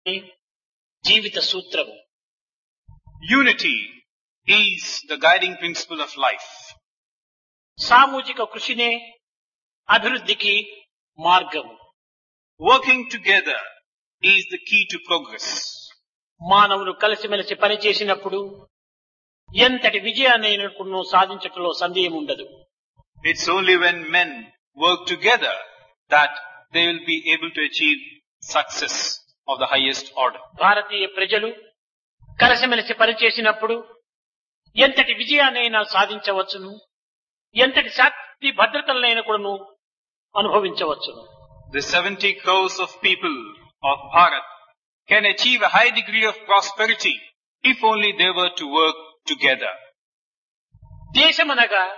జీవిత సూత్రము. Unity is the guiding principle of life. సామూహిక కృషినే అభివృద్ధికి మార్గము. Working together is the key to progress. మానవులు కలిసిమెలిసి పనిచేసినప్పుడు ఎంతటి విజయాన్ని సాధించటంలో సందేహం ఉండదు. It's only when men work together that they will be able to achieve success of the highest order. భారతీయ ప్రజలు కలిసిమెలిసి పనిచేసినప్పుడు ఎంతటి విజయాన్నైనా సాధించవచ్చును, ఎంతటి శాంతి భద్రతలైన కూడాను అనుభవించవచ్చును. The 70 crores of people of Bharat can achieve a high degree of prosperity if only they were to work together. దేశమనగా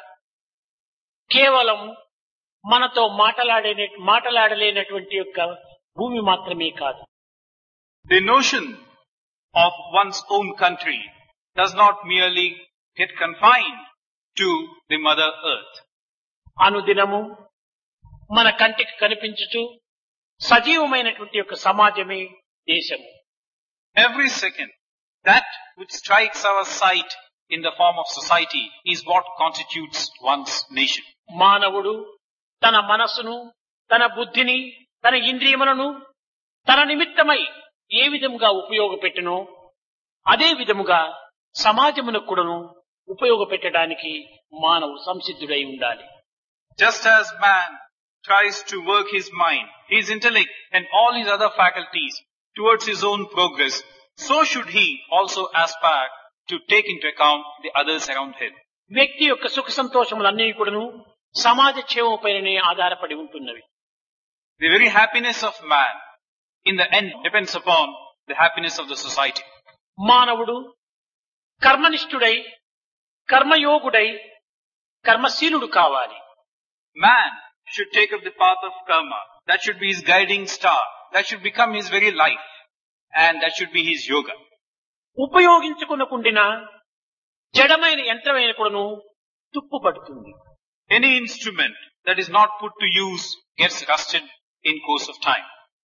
కేవలం మనతో మాట్లాడలేనటువంటి యొక్క భూమి మాత్రమే కాదు. The notion of one's own country does not merely get confined to the Mother Earth. అనుదినము మన కంటికి కనిపించుచు సజీవమైనటువంటి యొక్క సమాజమే దేశము. Every second, that which strikes our sight in the form of society is what constitutes one's nation. మానవుడు తన మనస్సును, తన బుద్ధిని, తన ఇంద్రియములను తన నిమిత్తమై ఏ విధముగా ఉపయోగపెట్టునో అదే విధముగా సమాజమునకు కూడాను ఉపయోగపెట్టడానికి మానవుడు సంసిద్ధుడై ఉండాలి. Just as man tries to work his mind, his intellect and all his other faculties towards his own progress, so should he also aspire to take into account the others around him. వ్యక్తి యొక్క సుఖ సంతోషములన్నీ కూడాను సమాజ క్షేమం పైనే ఆధారపడి ఉంటున్నవి. The very happiness of man in the end depends upon the happiness of the society. మానవుడు కర్మనిష్ఠుడై, కర్మయోగుడై, కర్మశీలుడు కావాలి. Man should take up the path of karma. That should be his guiding star. That should become his very life. And that should be his yoga. ఉపయోగించుకునకుండిన జడమైన యంత్రమైన కూడాను తుప్పు పడుతుంది. Any instrument that is not put to use gets rusted in course of time.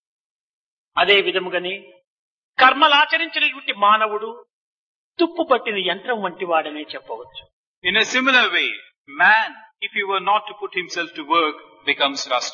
అదే విధముగానే కర్మలాచరించినటువంటి మానవుడు తుప్పు పట్టిన యంత్రం వంటి వాడనే చెప్పవచ్చు. In a similar way, man, if he were not to put himself to work, becomes rust.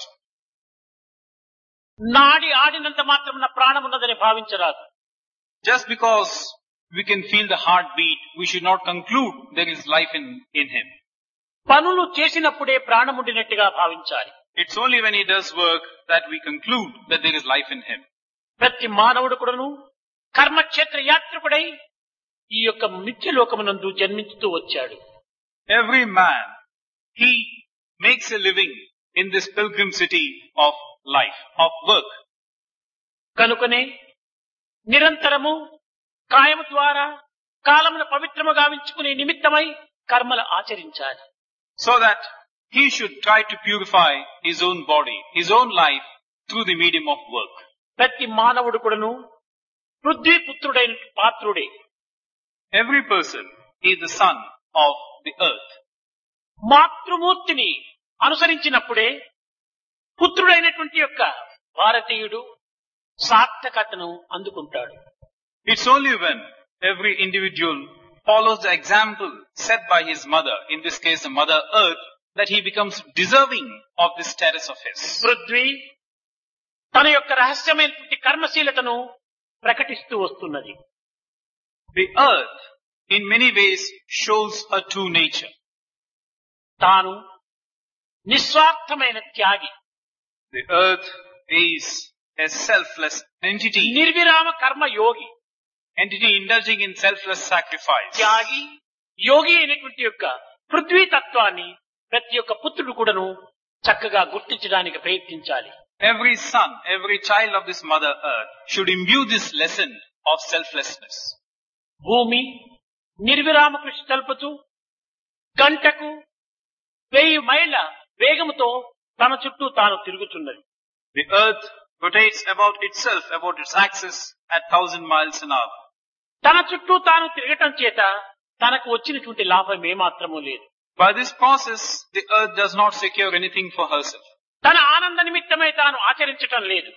నాడి ఆడినంత మాత్రమున ప్రాణమున్నదని భావించరాదు. Just because we can feel the heartbeat, we should not conclude there is life in him. పనులు చేసినప్పుడే ప్రాణముండినట్టుగా భావించాలి. It's only when he does work that we conclude that there is life in him. ప్రతి మానవుడు కూడాను కర్మక్షేత్ర యాత్రికుడై ఈ యొక్క మిథ్యలోకమునందు జన్మించుతూ వచ్చాడు. Every man, he makes a living in this pilgrim city of life, of work. కనుకనే నిరంతరము కాయము ద్వారా కాలమును పవిత్రము గావించుకునే నిమిత్తమై కర్మలు ఆచరించాలి. So that he should try to purify his own body, his own life through the medium of work. ప్రతి మానవుడు కూడాను Prithvi పుత్రుడైన పాత్రుడే. Every person is the son of the earth. మాతృమూర్తిని అనుసరించినప్పుడే పుత్రుడైనటువంటి యొక్క భారతీయుడు సార్థకతను అందుకుంటాడు. It's only when every individual follows the example set by his mother, in this case the Mother Earth, that he becomes deserving of this status of his. Prithvi తన యొక్క రహస్యమైనటువంటి కర్మశీలతను ప్రకటిస్తూ వస్తున్నది. The earth in many ways shows her true nature. తాను నిస్వార్థమైన త్యాగి. The earth is a selfless entity. నిర్విరామ కర్మ యోగి. Entity indulging in selfless sacrifice. త్యాగి యోగి అయినటువంటి యొక్క పృథ్వీ తత్వాన్ని ప్రతి ఒక్క పుత్రుడు కూడాను చక్కగా గుర్తించడానికి ప్రయత్నించాలి. Every son, every child of this Mother Earth should imbue this lesson of selflessness. భూమి నిర్విరామ కృషి తెలుపుతూ గంటకు 1000 మైళ్ళ వేగముతో తన చుట్టూ తాను తిరుగుతున్నది. The earth rotates about itself, about its axis at 1000 miles an hour. తన చుట్టూ తాను తిరగటం చేత తనకు వచ్చినటువంటి లాభం ఏమాత్రమూ లేదు. By this process, the earth does not secure anything for herself. తన ఆనంద నిమిత్తమై తాను ఆచరించటం లేదు.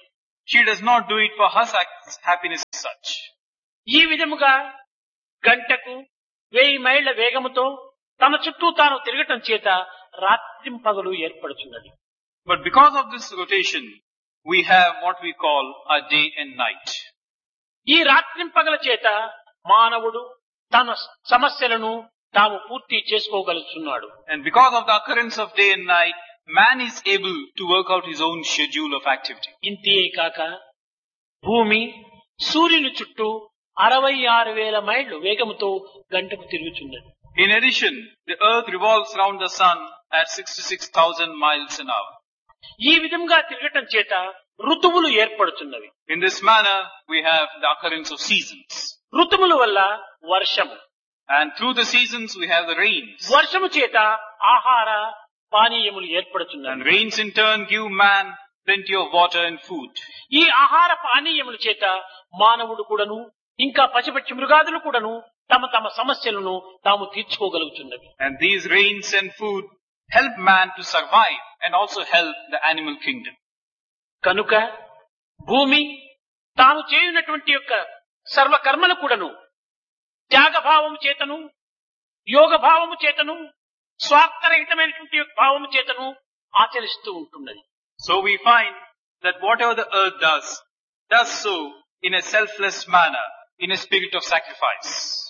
She does not do it for her happiness as such. ఈ విధముగా గంటకు 1000 మైళ్ల వేగముతో తన చుట్టూ తాను తిరగటం చేత రాత్రింపగలు ఏర్పడుతున్నది. But because of this rotation, we have what we call a day and night. ఈ రాత్రింపగల చేత మానవుడు తన సమస్యలను తాము పూర్తి చేసుకోగలుగుతున్నాడు. And because of the occurrence of day and night, man is able to work out his own schedule of activity. ఇంతే కాక భూమి సూర్యుని చుట్టూ 66,000 మైళ్లు వేగముతో గంటకు తిరుగుతున్నది. In addition, the earth revolves round the sun at 66,000 miles an hour. ఈ విధంగా తిరగటం చేత ఋతువులు ఏర్పడుతున్నవి. In this manner, we have the occurrence of seasons. ఋతువుల వల్ల వర్షము, And through the seasons, we have the rains. వర్షము చేత ఆహార పానీయములు ఏర్పడుతున్నాయి. And rains in turn give man plenty of water and food. ఈ ఆహార పానీయముల చేత మానవుడు కూడాను ఇంకా పశుపక్షి మృగాదులు కూడాను తమ తమ సమస్యలను తాము తీర్చుకోగలుగుతున్నవి. And these rains and food help man to survive and also help the animal kingdom. కనుక భూమి తాను చేయునటువంటి యొక్క సర్వకర్మలు కూడాను త్యాగభావము చేతను, యోగ భావము చేతను, స్వార్థరహితమైనటువంటి భావము చేతను ఆచరిస్తూ ఉంటున్నది. So we find that whatever the earth does so in a selfless manner, in a spirit of sacrifice.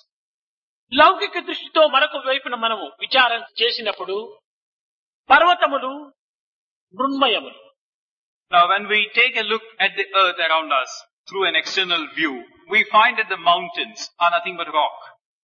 లౌకిక దృష్టితో మరొక వైపున మనము విచారణ చేసినప్పుడు పర్వతములు మృన్మయములు. Now when we take a look at the earth around us through an external view, we find that the mountains are nothing but rock.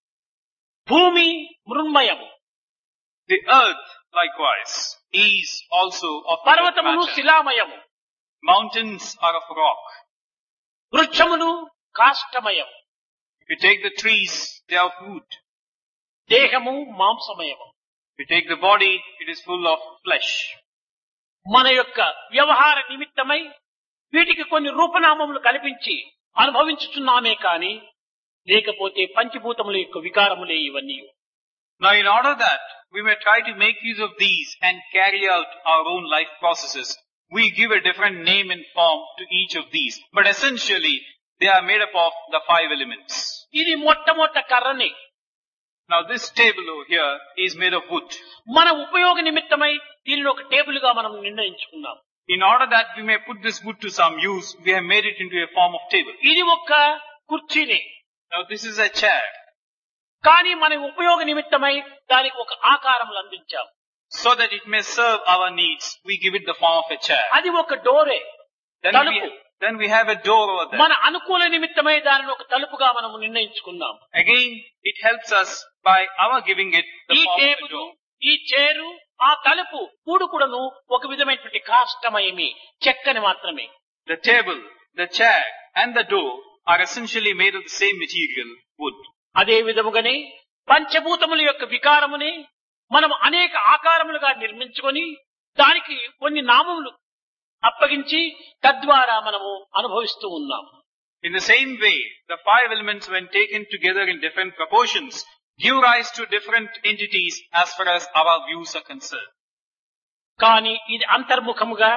భూమి మృన్మయము. The earth likewise is also of పర్వతములు matter. శిలామయము. Mountains are of rock. వృక్షములు కాష్టమయము. If you take the trees, they are of wood. దేహము మాంసమయము. If you take the body, it is full of flesh. మన యొక్క వ్యవహార నిమిత్తమై వీటికి కొన్ని రూపనామములు కల్పించి అనుభవించుచున్నామే కాని లేకపోతే పంచభూతముల యొక్క వికారములే ఇవన్నీ. Now in order that we may try to make use of these and carry out our own life processes, we give a different name and form to each of these. But essentially, they are made up of the 5 elements. ఇది మొట్టమొదట కర్రని. Now this table over here is made of wood. మన ఉపయోగ నిమిత్తమై దీనిని ఒక table గా మనం నిర్ణయించుకున్నాం. In order that we may put this wood to some use, we have made it into a form of table. ఇది ఒక కుర్చీని. Now this is a chair. కానీ మన ఉపయోగ నిమిత్తమై దానికి ఒక ఆకారములు అందించాం. So that it may serve our needs, we give it the form of a chair. అది ఒక డోరే. Then we have a door over there. మన అనుకూల నిమిత్తమై దానిని ఒక తలుపుగా మనము నిర్ణయించుకున్నాం. Again, it helps us by our giving it the ఈ form of a table, door. ఈ చేరు, ఆ తలుపు కూడు కూడాను ఒక విధమైనటువంటి కాష్టమయమి, చెక్కని మాత్రమే. The table, the chair and the door are essentially made of the same material, wood. అదే విధముగానే పంచభూతముల యొక్క వికారముని మనం అనేక ఆకారములుగా నిర్మించుకొని దానికి కొన్ని నామములు అప్పగించి తద్వారా మనము అనుభవిస్తూ ఉన్నాం. In the same way, the 5 elements when taken together in different proportions give rise to different entities as far as our views are concerned. కానీ ఇది అంతర్ముఖముగా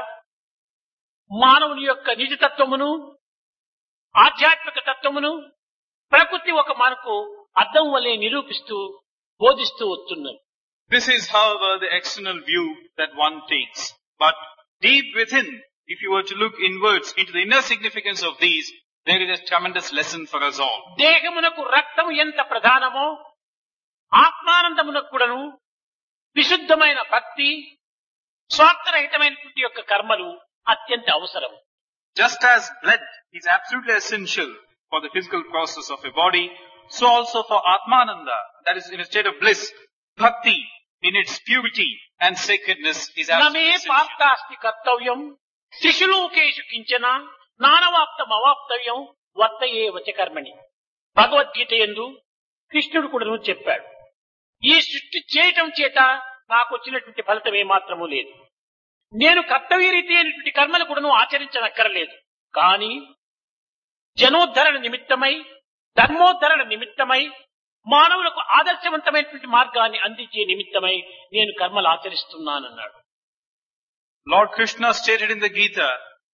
మానవుని యొక్క నిజతత్వమును, ఆధ్యాత్మిక తత్వమును ప్రకృతి ఒక మనకు అద్దం వలె నిరూపిస్తూ బోధిస్తూ వస్తున్నది. This is, however, the external view that one takes. But deep within, if you were to look inwards into the inner significance of these, there is a tremendous lesson for us all. దేహమునకు రక్తము ఎంత ప్రధానమో ఆత్మానందమునకు కూడాను విశుద్ధమైన భక్తి, స్వార్థరహితమైనటువంటి యొక్క కర్మలు అత్యంత అవసరం. Just as blood is absolutely essential for the physical process of a body, so also for Atmananda, that is in a state of bliss, bhakti in its purity and sacredness is నమే absolutely essential. పార్థాస్తి కర్తవ్యం శిశులోకేషు కించన నానవాప్తం అవాప్తవ్యం వర్తయే వచకర్మణి. భగవద్గీత యందు కృష్ణుడు కూడా చెప్పాడు, ఈ సృష్టి చేయటం చేత నాకు వచ్చినటువంటి ఫలితం ఏమాత్రము లేదు. నేను కర్తవ్య రీతి అయినటువంటి కర్మలు కూడా ఆచరించనక్కరలేదు. కానీ జనోద్ధరణ నిమిత్తమై, ధర్మోద్ధరణ నిమిత్తమై, మానవులకు ఆదర్శవంతమైనటువంటి మార్గాన్ని అందించే నిమిత్తమై నేను కర్మలు ఆచరిస్తున్నానన్నాడు. Lord Krishna stated in the Gita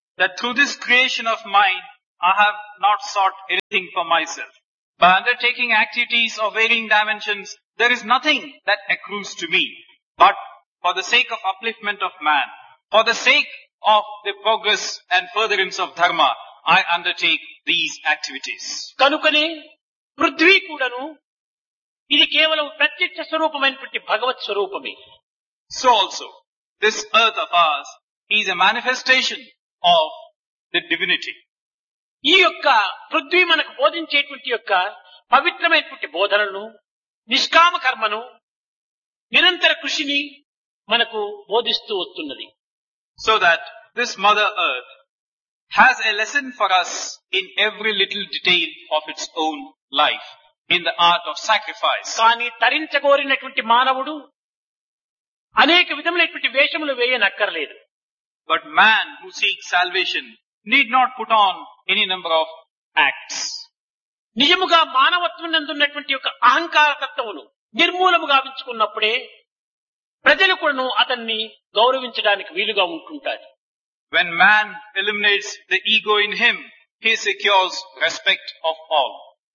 that through this creation of mine, I have not sought anything for myself. By undertaking activities of varying dimensions, there is nothing that accrues to me. But for the sake of upliftment of man, for the sake of the progress and furtherance of dharma, I undertake these activities. కనుకనే పృథ్వీ కూడాను ఇది కేవలం ప్రత్యక్ష స్వరూపమైనటువంటి భగవత్ స్వరూపమే. So also, this earth of ours is a manifestation of the divinity. ఈ యొక్క పృథ్వీ మనకు బోధించేటువంటి యొక్క పవిత్రమైనటువంటి బోధనలను, నిష్కామ కర్మను, నిరంతర కృషిని మనకు బోధిస్తూ వస్తున్నది. So that this Mother Earth has a lesson for us in every little detail of its own life, in the art of sacrifice. కానీ తరించగోరినటువంటి మానవుడు అనేక విధములైనటువంటి వేషములు వేయనక్కర్లేదు. But man who seeks salvation need not put on any number of acts. నిజముగా మానవత్వం నందున్నటువంటి యొక్క అహంకార తత్వమును నిర్మూలము గావించుకున్నప్పుడే ప్రజలు కూడాను అతన్ని గౌరవించడానికి వీలుగా ఉంటుంటారు. When man eliminates the ego in him, he secures respect of all.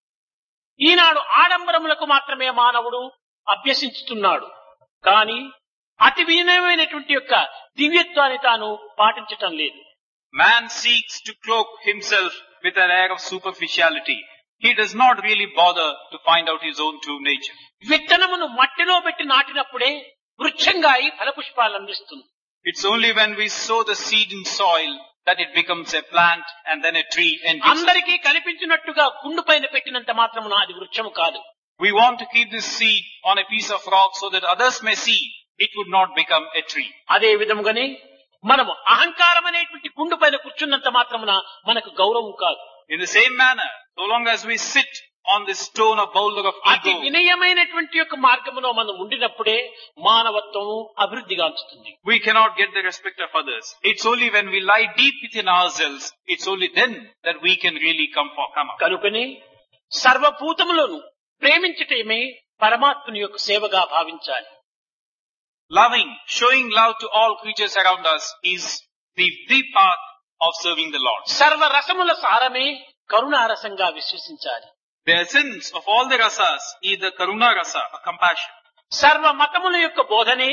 ఈనాడు ఆడంబరములకు మాత్రమే మానవుడు అభ్యసించుతున్నాడు. కానీ అతి వినయమైనటువంటి యొక్క దివ్యత్వాన్ని తాను పాటించటం లేదు. Man seeks to cloak himself with an air of superficiality. He does not really bother to find out his own true nature. విత్తనమును మట్టిలో పెట్టి నాటినప్పుడే వృక్షంగా అయి ఫలపుష్పాలు అందిస్తుంది. It's only when we sow the seed in soil that it becomes a plant and then a tree and gives. అందరికీ కనిపించినట్టుగా కుండు పైన పెట్టినంత మాత్రమున అది వృక్షము కాదు. We want to keep this seed on a piece of rock so that others may see. It would not become a tree. అదే విధముగానే మనము అహంకారం అనేటువంటి కుండు పైన కూర్చున్నంత మాత్రమున మనకు గౌరవం కాదు. In the same manner, so long as we sit on this stone or boulder of అతి ego, వినయమైనటువంటి యొక్క మార్గములో మనం ఉండినప్పుడే మానవత్వము అభివృద్ధిగాంచుతుంది. we cannot get the respect of others. It's only when we lie deep within ourselves, it's only then that we can really come up. కనుకనే సర్వభూతములను ప్రేమించటమే పరమాత్మని యొక్క సేవగా భావించాలి. Loving, showing love to all creatures around us is the path of serving the Lord. సర్వ రసముల సారమే కరుణారసంగా విశ్వసించాలి. The essence of all the rasas is the karuna rasa, or compassion. సర్వ మతముల యొక్క బోధనే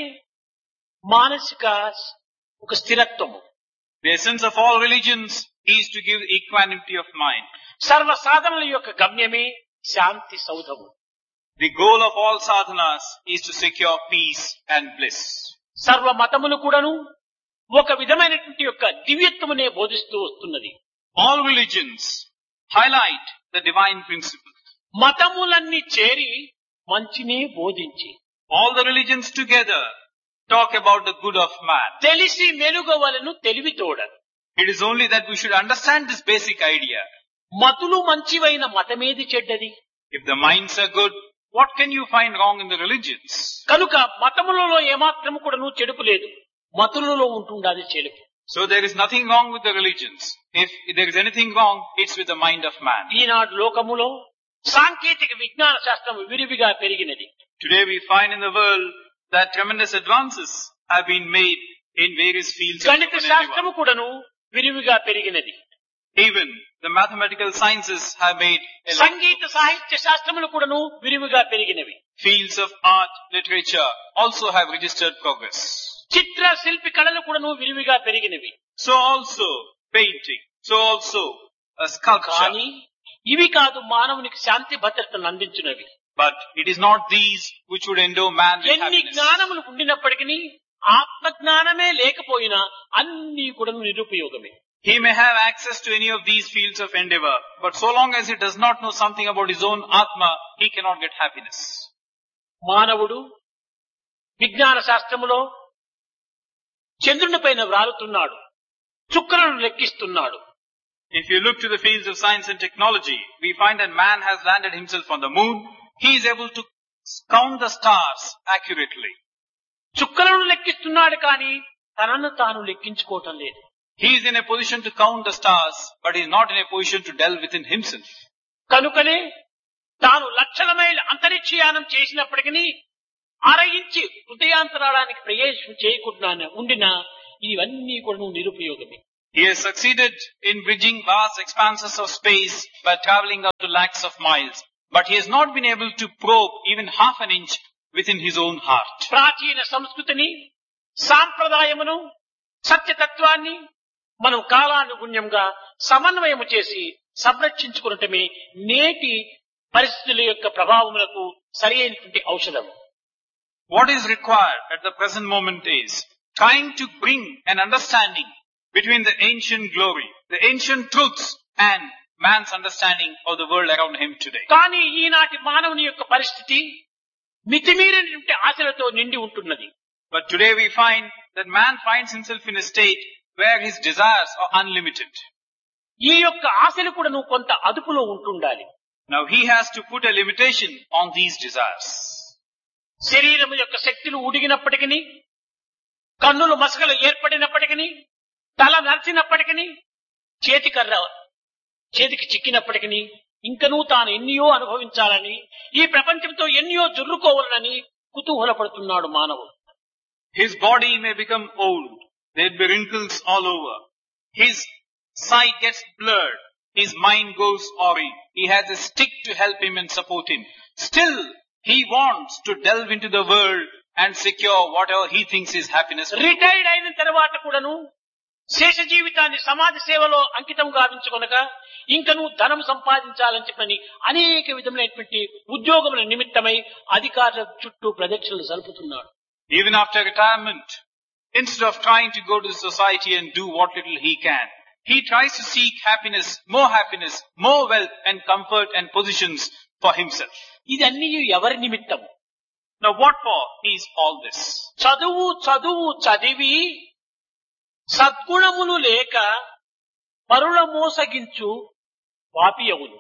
మానసిక ఒక స్థిరత్వము. The essence of all religions is to give equanimity of mind. సర్వ సాధనల యొక్క గమ్యమే శాంతి సౌధము. The goal of all sadhanas is to secure peace and bliss. సర్వ మతములు కూడాను ఒక విధమైనటువంటి యొక్క దివ్యత్వమునే బోధిస్తూ వస్తున్నది. All religions highlight the divine principle. మతములన్నీ చేరి మంచినే బోధించి All the religions together talk about the good of man. తెలిసి మెలుగవలను తెలివితోడ. It is only that we should understand this basic idea. మతులు మంచివైన మతమేది చెడ్డది? If the minds are good, what can you find wrong in the religions? కనుక మతములలో ఏమాత్రము కూడాను చెడుపు లేదు. మతులలో ఉంటుండాలి చెడుపు. So there is nothing wrong with the religions. If there is anything wrong, it's with the mind of man. ఈనాడు లోకములో సాంకేతిక విజ్ఞాన శాస్త్రం విరివిగా పెరిగినది. Today we find in the world that tremendous advances have been made in various fields of గణిత human శాస్త్రము endeavor. కూడాను విరివిగా పెరిగినది. Even the mathematical sciences have made a lot. సంగీత సాహిత్య శాస్త్రములు కూడాను విరివిగా పెరిగినవి. Fields of art, literature also have registered progress. చిత్ర శిల్పి కళలు కూడాను విరివిగా పెరిగినవి. So also painting, so also a sculpture. కానీ ఇవి కాదు మానవునికి శాంతి భద్రతను అందించినవి. But it is not these which would endow man with ఎన్ని happiness. జ్ఞానములు ఉండినప్పటికీ ఆత్మజ్ఞానమే లేకపోయినా అన్ని కూడా నిరుపయోగమే. He may have access to any of these fields of endeavor, but so long as he does not know something about his own Atma, he cannot get happiness. మానవుడు విజ్ఞాన శాస్త్రములో చంద్రుని పైన వ్రాలుతున్నాడు, చుక్కలను లెక్కిస్తున్నాడు. If you look to the fields of science and technology, we find that man has landed himself on the moon. He is able to count the stars accurately. చుక్కలను లెక్కిస్తున్నాడు కానీ తనను తాను లెక్కించుకోవటం లేదు. He is in a position to count the stars, but he is not in a position to delve within himself. కనుకనే తాను లక్షల మైళ్ళ అంతరిక్షయానం చేసినప్పటికీ అరయించి హృదయాంతరాళానికి ప్రవేశం చేయకుండా ఉండిన ఇవన్నీ కూడా నిరుపయోగమే. He has succeeded in bridging vast expanses of space by traveling up to lakhs of miles. But he has not been able to probe even half an inch within his own heart. ప్రాచీన సంస్కృతిని, సాంప్రదాయమును, సత్యతత్వాన్ని మనం కాలానుగుణ్యంగా సమన్వయము చేసి సంరక్షించుకునటమే నేటి పరిస్థితుల యొక్క ప్రభావములకు సరి అయినటువంటి ఔషధం. What is required at the present moment is trying to bring an understanding between the ancient glory, the ancient truths, and man's understanding of the world around him today. కానీ ఈనాటి మానవుని యొక్క పరిస్థితి మితిమీరినటువంటి ఆశలతో నిండి ఉంటున్నది. But today we find that man finds himself in a state where his desires are unlimited. ఈ యొక్క ఆశలు కూడా నువ్వు కొంత అదుపులో ఉంటుండాలి. Now he has to put a limitation on these desires. శరీరము యొక్క శక్తులు ఉడిగినప్పటికీ, కన్నులు మసకలు ఏర్పడినప్పటికీ, తల నరిచినప్పటికీ, చేతికి చిక్కినప్పటికీ ఇంకనూ తాను ఎన్నో అనుభవించాలని, ఈ ప్రపంచంతో ఎన్నో జుర్రుకోవాలని కుతూహలపడుతున్నాడు మానవుడు. His body may become old. There'll be wrinkles all over. His sight gets blurred. His mind goes awry. He has a stick to help him and support him. Still, he wants to delve into the world and secure whatever he thinks is happiness. Retired అయిన తర్వాత కూడాను శేష జీవితాన్ని సమాజ సేవలో అంకితం గావించుకొనక ఇంకనూ ధనం సంపాదించాలని చెప్పని అనేక విధములైనటువంటి ఉద్యోగముల నిమిత్తమై అధికారుల చుట్టూ ప్రదక్షిణలు జరుపుతున్నాడు. Even after retirement, instead of trying to go to the society and do what little he can, he tries to seek happiness, more wealth and comfort and positions for himself. ఇదన్నీ ఎవరి నిమిత్తం? Now what for is all this? చదివి సద్గుణములు లేక పరుల మోసగించు పాపియవులు.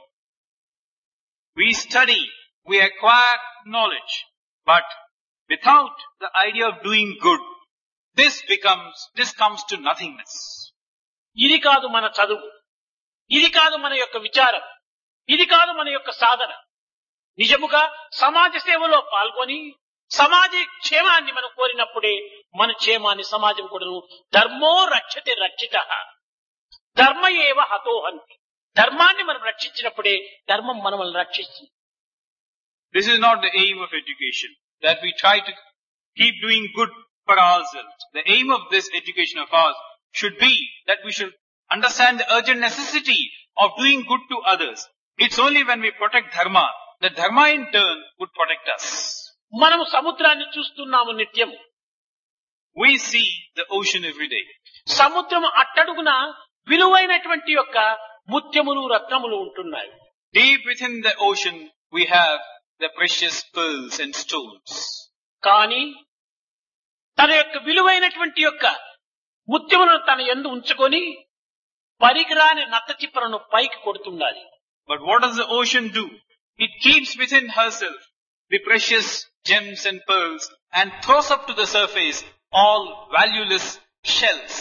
We study, we acquire knowledge, but without the idea of doing good, this comes to nothingness. ఇది కాదు మన చదువు, ఇది కాదు మన యొక్క విచారం, ఇది కాదు మన యొక్క సాధన. నిజముగా సమాజ సేవలో పాల్గొని సమాజ క్షేమాన్ని మనం కోరినప్పుడే మన క్షేమాన్ని సమాజం కూడా ధర్మో రక్షతే రక్షితః, ధర్మ ఏవ హతోహంతి. ధర్మాన్ని మనం రక్షించినప్పుడే ధర్మం మనల్ని రక్షిస్తుంది. This is not the aim of education, that we try to keep doing good for ourselves. The aim of this education of ours should be that we should understand the urgent necessity of doing good to others. It's only when we protect dharma that dharma in turn would protect us. మనము సముద్రాన్ని చూస్తున్నాము నిత్యం. We see the ocean every day. సముద్రం అట్టడుగున విలువైనటువంటి యొక్క ముత్యములు రత్నములు ఉంటున్నాయి. Deep within the ocean we have the precious pearls and stones. కానీ తన యొక్క విలువైనటువంటి యొక్క ముత్యములను తన యందు ఉంచుకొని పరిగిరాని నత్త చిప్పలను పైకి కొడుతుండాలి. But what does the ocean do? It keeps within herself the precious gems and pearls and throws up to the surface all valueless shells.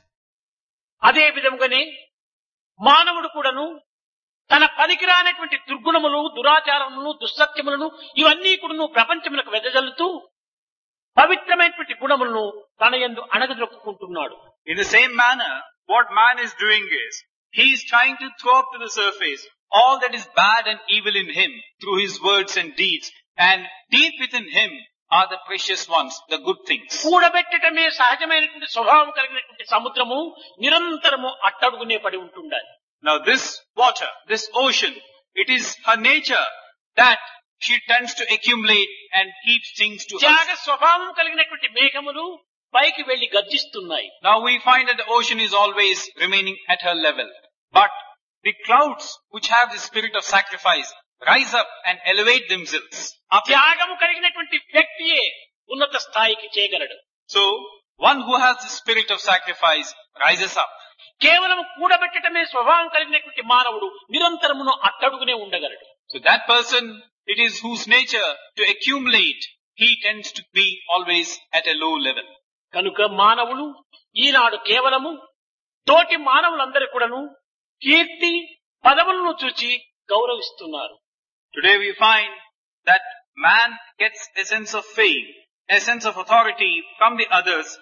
అదే విధంగానే మానవుడు కూడాను తన పనికిరానటువంటి దుర్గుణములు, దురాచారములను, దుస్సత్యములను ఇవన్నీ కూడాను ప్రపంచములకు వెదజల్లుతూ పవిత్రమైనటువంటి గుణములను తన యందు అణగదొక్కుంటున్నాడు. In the same manner, what man is doing is, he is trying to throw up to the surface all that is bad and evil in him through his words and deeds, and deep within him are the precious ones, the good things. కూడబెట్టడమే సహజమైనటువంటి స్వభావం కలిగినటువంటి సముద్రము నిరంతరము అట్టడుగునే పడి ఉంటుండాలి. Now this water, this ocean, it is her nature that she tends to accumulate and keeps things to Tyaga herself. స్వభావం కలిగినటువంటి మేఘములు పైకి వెళ్లి గర్జిస్తున్నాయి. Now we find that the ocean is always remaining at her level. But the clouds which have the spirit of sacrifice rise up and elevate themselves. త్యాగము కలిగినటువంటి వ్యక్తియే ఉన్నత స్థాయికి చేయగలడు. So one who has the spirit of sacrifice rises up. కేవలం కూడబెట్టడమే స్వభావం కలిగినటువంటి మానవుడు నిరంతరమును అట్టడుగునే ఉండగలడు. So that person, it is whose nature to accumulate, he tends to be always at a low level. కనుక మానవులు ఈనాడు కేవలము తోటి మానవులందరూ కూడాను కీర్తి పదవులను చూచి గౌరవిస్తున్నారు. Today we find that man gets a sense of fame, a sense of authority from the others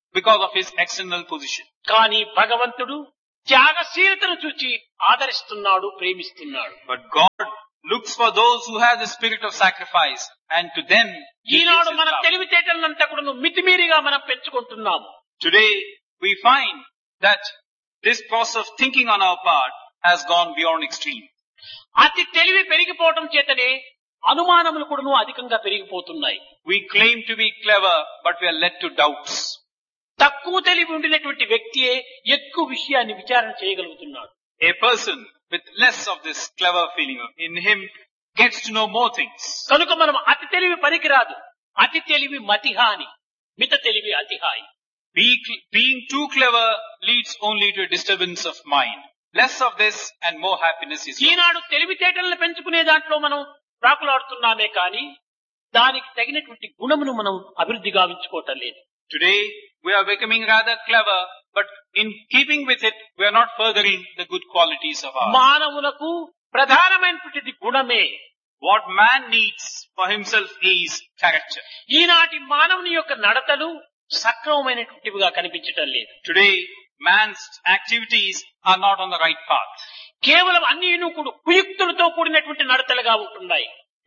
because of his external position. కానీ భగవంతుడు త్యాగశీలతను చూచి ఆదరిస్తున్నాడు, ప్రేమిస్తున్నాడు. But God looks for those who have the spirit of sacrifice, and to them he gives Eenadu his మన love. తెలివితేటలంతా కూడా మితిమీరిగా మనం పెంచుకుంటున్నాము. Today we find that this process of thinking on our part has gone beyond extreme. అతి తెలివి పెరిగిపోవటం చేతనే అనుమానములు కూడా అధికంగా పెరిగిపోతున్నాయి. We claim to be clever, but we are led to doubts. తక్కువ తెలివి ఉండినటువంటి వ్యక్తియే ఎక్కువ విషయాన్ని విచారణ చేయగలుగుతున్నాడు. A person with less of this clever feeling in him gets to know more things. కనుక మనం అతి తెలివి పనికిరాదు. అతి తెలివి మతిహాని, మిత తెలివి అతిహాయి. Being too clever leads only to a disturbance of mind. Less of this and more happiness is. ఈనాడు తెలివితేటలను పెంచుకునే దాంట్లో మనం ప్రాకులాడుతున్నామే కానీ దానికి తగినటువంటి గుణమును మనం అభివృద్ధి గావించుకోవటం లేదు. Today we are becoming rather clever, but in keeping with it, we are not furthering the good qualities of ours. మానవులకు ప్రధానమైనటువంటిది గుణమే. What man needs for himself is character. ఈనాటి మానవుని యొక్క నడతలు సక్రమమైనటువంటివిగా కనిపించటం లేదు. Today man's activities are not on the right path. కేవలం అన్నిను కూడా కుయుక్తులతో కూడినటువంటి నడతలుగా ఉంటున్నాయి.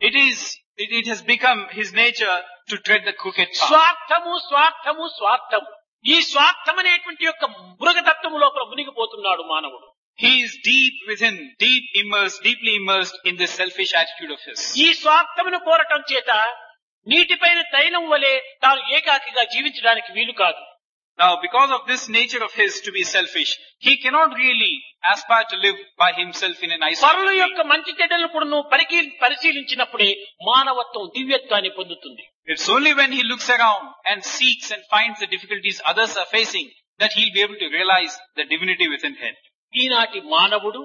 It has become his nature to tread the crooked path. స్వార్థము స్వార్థము స్వార్థము. ఈ స్వార్థం అనేటువంటి యొక్క మృగతత్వము లోపల మునిగిపోతున్నాడు మానవుడు. He is deep within, deeply immersed in this selfish attitude of his. ఈ స్వార్థమును కోరటం చేత నీటిపైన తైలం వలె తాను ఏకాకిగా జీవించడానికి వీలు కాదు. Now, because of this nature of his to be selfish, he cannot really aspire to live by himself in an పరుల isolated యొక్క way. మంచి చెడ్డలను కూడా పరిశీలించినప్పుడే మానవత్వం దివ్యత్వాన్ని పొందుతుంది. It's only when he looks around and seeks and finds the difficulties others are facing that he'll be able to realize the divinity within him. ఈనాటి మానవుడు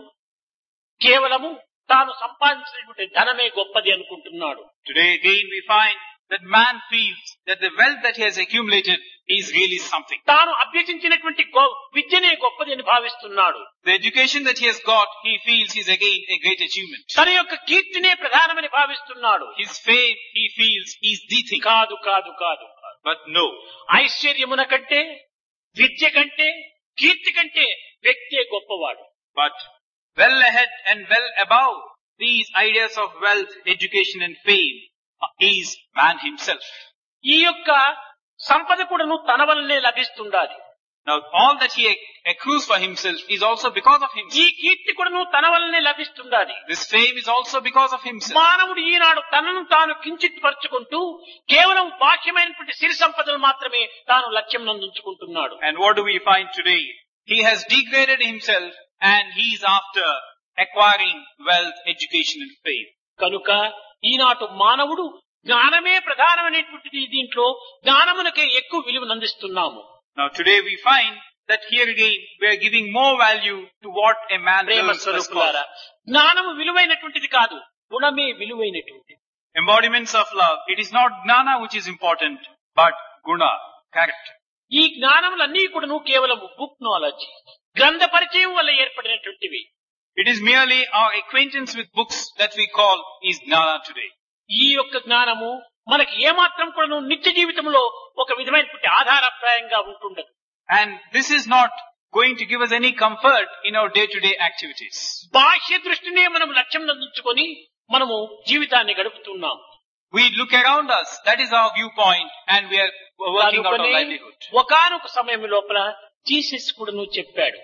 కేవలము తాను సంపాదించినటువంటి ధనమే గొప్పది అనుకుంటున్నాడు. Today again we find that man feels that the wealth that he has accumulated is really something. తాను అభ్యసించినటువంటి విద్యనే గొప్పది అని భావిస్తున్నాడు. The education that he has got, he feels is again a great achievement. తన యొక్క కీర్తినే ప్రధానమని భావిస్తున్నాడు. His fame, he feels, is the thing. కాదు కాదు కాదు. But no. ఐశ్వర్యమున కంటే, విద్య కంటే, కీర్తి కంటే వ్యక్తే గొప్పవాడు. But well ahead and well above these ideas of wealth, education and fame is man himself. ఈ యొక్క సంపద కూడాను తన వల్లనే లభిస్తుండాలి. Now all that he accrues for himself is also because of ఈ himself. కీర్తి కూడాను తన వల్లనే లభిస్తుండాలి. This fame is also because of himself. మానవుడు ఈనాడు తనను తాను కించిత్ పరుచుకుంటూ కేవలం బాహ్యమైనటువంటి సిరి సంపదలు మాత్రమే తాను లక్ష్యం నందుంచుకుంటున్నాడు. And what do we find today? He has degraded himself and he is after acquiring wealth, education and fame. కనుక ఈనాటి మానవుడు జ్ఞానమే ప్రధానమైనటువంటిది. దీంట్లో జ్ఞానమునకే ఎక్కువ విలువనందిస్తున్నాము. Now today we find that here again we are giving more value to what a man Prema learns as స్వరూపులారా, జ్ఞానము విలువైనటువంటిది కాదు, గుణమే విలువైనటువంటిది. embodiments of love. It is not gnana which is important, but guna, character. ఈ జ్ఞానములన్నీ కూడాను కేవలం book knowledge, గ్రంథ పరిచయం వల్ల ఏర్పడినటువంటివి. It is merely our acquaintance with books that we call is gnana today. ఈ యొక్క జ్ఞానము మనకి ఏమాత్రం కూడాను నిత్య జీవితంలో ఒక విధమైనటువంటి ఆధారప్రాయంగా ఉంటుండదు. And this is not going to give us any comfort in our day-to-day activities. బాహ్య దృష్టినే మనం లక్ష్యం నందుకొని మనము జీవితాన్ని గడుపుతున్నాం. We look around us, that is our viewpoint, and we are working out our livelihood. ఒకానొక సమయం లోపల జీసస్ కూడాను చెప్పాడు,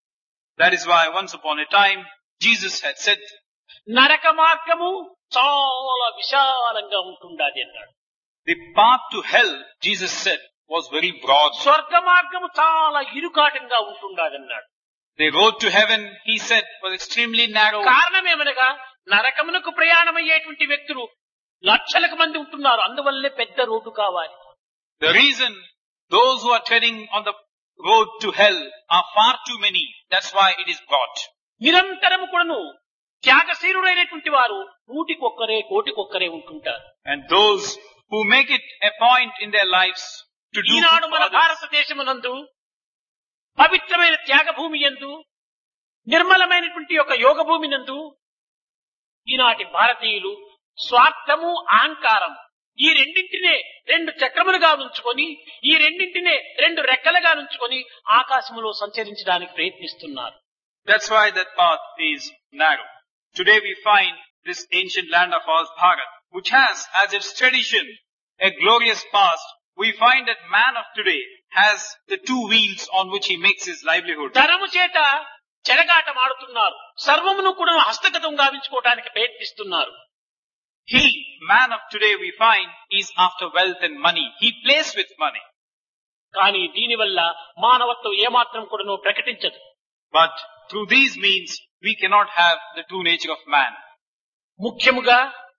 That is why once upon a time Jesus had said, నరక మార్గము చాలా విశాలంగా ఉంటుండాది అన్నాడు. the path to hell, Jesus said, was very broad. స్వర్గ మార్గము చాలా ఇరుకాటంగా ఉంటుండాది అన్నాడు. The road to heaven, he said, was extremely narrow. కారణమేమనగా నరకమునకు ప్రయాణమయ్యేటువంటి వ్యక్తులు లక్షలకు మంది ఉంటున్నారు, అందువల్లనే పెద్ద రోడ్డు కావాలి. The reason those who are treading on the road to hell are far too many. That's why it is broad. నిరంతరము కూడాను త్యాగశీలుడైనటువంటి వారు నూటికొక్కరే కోటికొక్కరే ఉంటుంటారు. And those who make it a point in their lives to do Eenadu good మన for others. భారతదేశమునందు పవిత్రమైన త్యాగ భూమి యందు, నిర్మలమైనటువంటి యొక్క యోగ భూమి నందు ఈనాటి భారతీయులు స్వార్థము, అహంకారం ఈ రెండింటినే రెండు చక్రములుగా ఉంచుకొని ఈ రెండింటినే రెండు రెక్కలుగా ఉంచుకొని ఆకాశములో సంచరించడానికి ప్రయత్నిస్తున్నారు. That's why that path is narrow. Today we find this ancient land of ours, Bharat, which has as its tradition a glorious past. We find that man of today has the two wheels on which he makes his livelihood. ధనము చేత చెరగాటమాడుతున్నారు. సర్వమును కూడా హస్తగతం గావించుకోవడానికి ప్రయత్నిస్తున్నారు. He, man of today, we find, is after wealth and money. He plays with money. కానీ దీనివల్ల మానవత్వం ఏమాత్రం కూడా ప్రకటించదు. But through these means, we cannot have the true nature of man. ముఖ్యముగా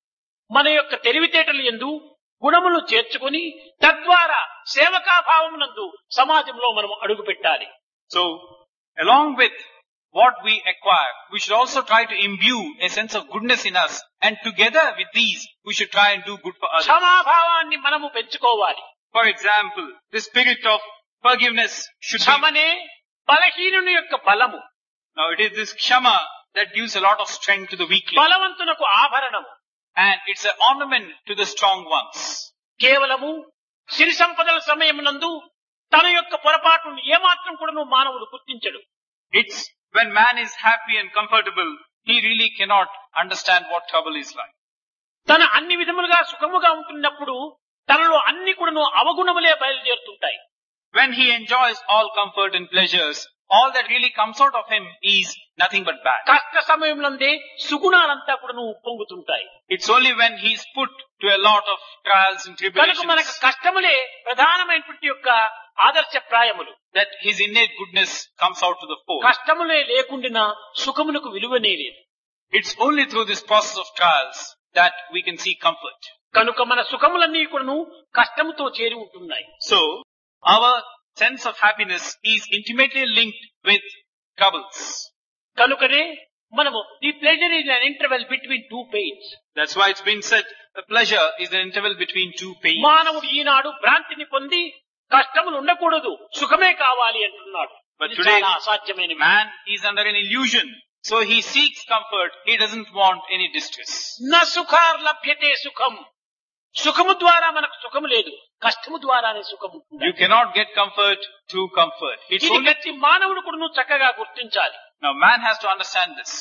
మన యొక్క తెలివితేటలు యందు గుణములు చేర్చుకొని తద్వారా సేవకాభావమునందు సమాజంలో మనం అడుగు పెట్టాలి. So, along with what we acquire, we should also try to imbue a sense of goodness in us, and together with these, we should try and do good for others. క్షమాభావాన్ని మనము పెంచుకోవాలి. For example, the spirit of forgiveness should be... క్షమనే బలహీనుని యొక్క బలము. Now it is this kshama that gives a lot of strength to the weakling. బలవంతునకు ఆభరణము. And it's an ornament to the strong ones. కేవలము సిరి సంపదల సమయమునందు తన యొక్క పొరపాటును ఏమాత్రం కూడా మానవుడు గుర్తించడు. It's when man is happy and comfortable, he really cannot understand what trouble is like. తన అన్ని విధములుగా సుఖముగా ఉంటున్నప్పుడు తనలో అన్ని కూడా అవగుణములే బయలుదేరుతుంటాయి. When he enjoys all comfort and pleasures, all that really comes out of him is nothing but bad. కష్ట సమయంలోనే సుగుణాలంతా కూడా ఉప్పొంగుతుంటాయి. It's only when he's put to a lot of trials and కనుక tribulations మనకు కష్టములే ప్రధానమైనటువంటి యొక్క ఆదర్శప్రాయములు. that his innate goodness comes out to the fore. కష్టములే లేకుండా సుఖమునకు విలువనే లేదు. It's only through this process of trials that we can see comfort. కనుక మన సుఖములన్నీ కూడా కష్టముతో చేరి ఉంటున్నాయి. So, our sense of happiness is intimately linked with troubles. కనుకనే మనము the pleasure is an interval between two pains. That's why it's been said, the pleasure is an interval between two pains. మానవుడు ఈనాడు భ్రాంతిని పొంది కష్టములు ఉండకూడదు సుఖమే కావాలి అంటున్నాడు. But ఇది today, చాలా అసాధ్యమైన man is under an illusion. So he seeks comfort. He doesn't want any distress. న సుఖార్ లభ్యతే సుఖం. సుఖము ద్వారా మనకు సుఖము లేదు, కష్టము ద్వారానే సుఖము ఉంటుంది. You cannot get comfort through comfort. It's ఇది only... ప్రతి మానవుడు కూడా చక్కగా గుర్తించాలి. Now man has to understand this.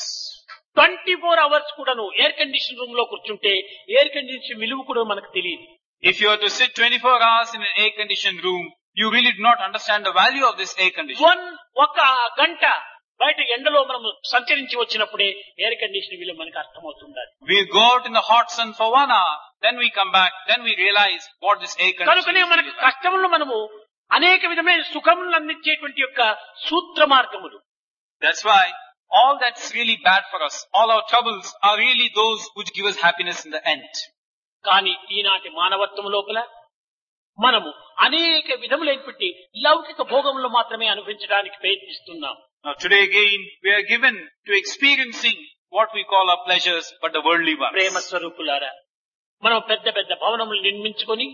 24 hours కూడాను ఎయిర్ కండిషన్ రూమ్ లో కూర్చుంటే ఎయిర్ కండిషన్ విలువ కూడా మనకు తెలియదు. If you are to sit 24 hours in an air-conditioned room, you really do not understand the value of this air condition. ఒక గంట బయట ఎండలో మనం సంచరించి వచ్చినప్పుడే ఎయిర్ కండిషన్ విలువ మనకు అర్థమవుతుంది. We go out in the hot sun for 1 hour, then we come back, then we realize what this air condition కనుకనే మనకు is. కష్టములను మనము అనేక విధమైన సుఖములను అందించేటువంటి యొక్క సూత్ర మార్గములు. That's why all that's really bad for us, all our troubles are really those which give us happiness in the end. కానీ ఈనాటి మానవత్వం లోపల మనము అనేక విధములైనటువంటి లౌకిక భోగములు మాత్రమే అనుభవించడానికి ప్రయత్నిస్తున్నాం. Now today again, we are given to experiencing what we call our pleasures, but the worldly ones. ప్రేమ స్వరూపులారా, మనం పెద్ద పెద్ద భవనములు నిర్మించుకొని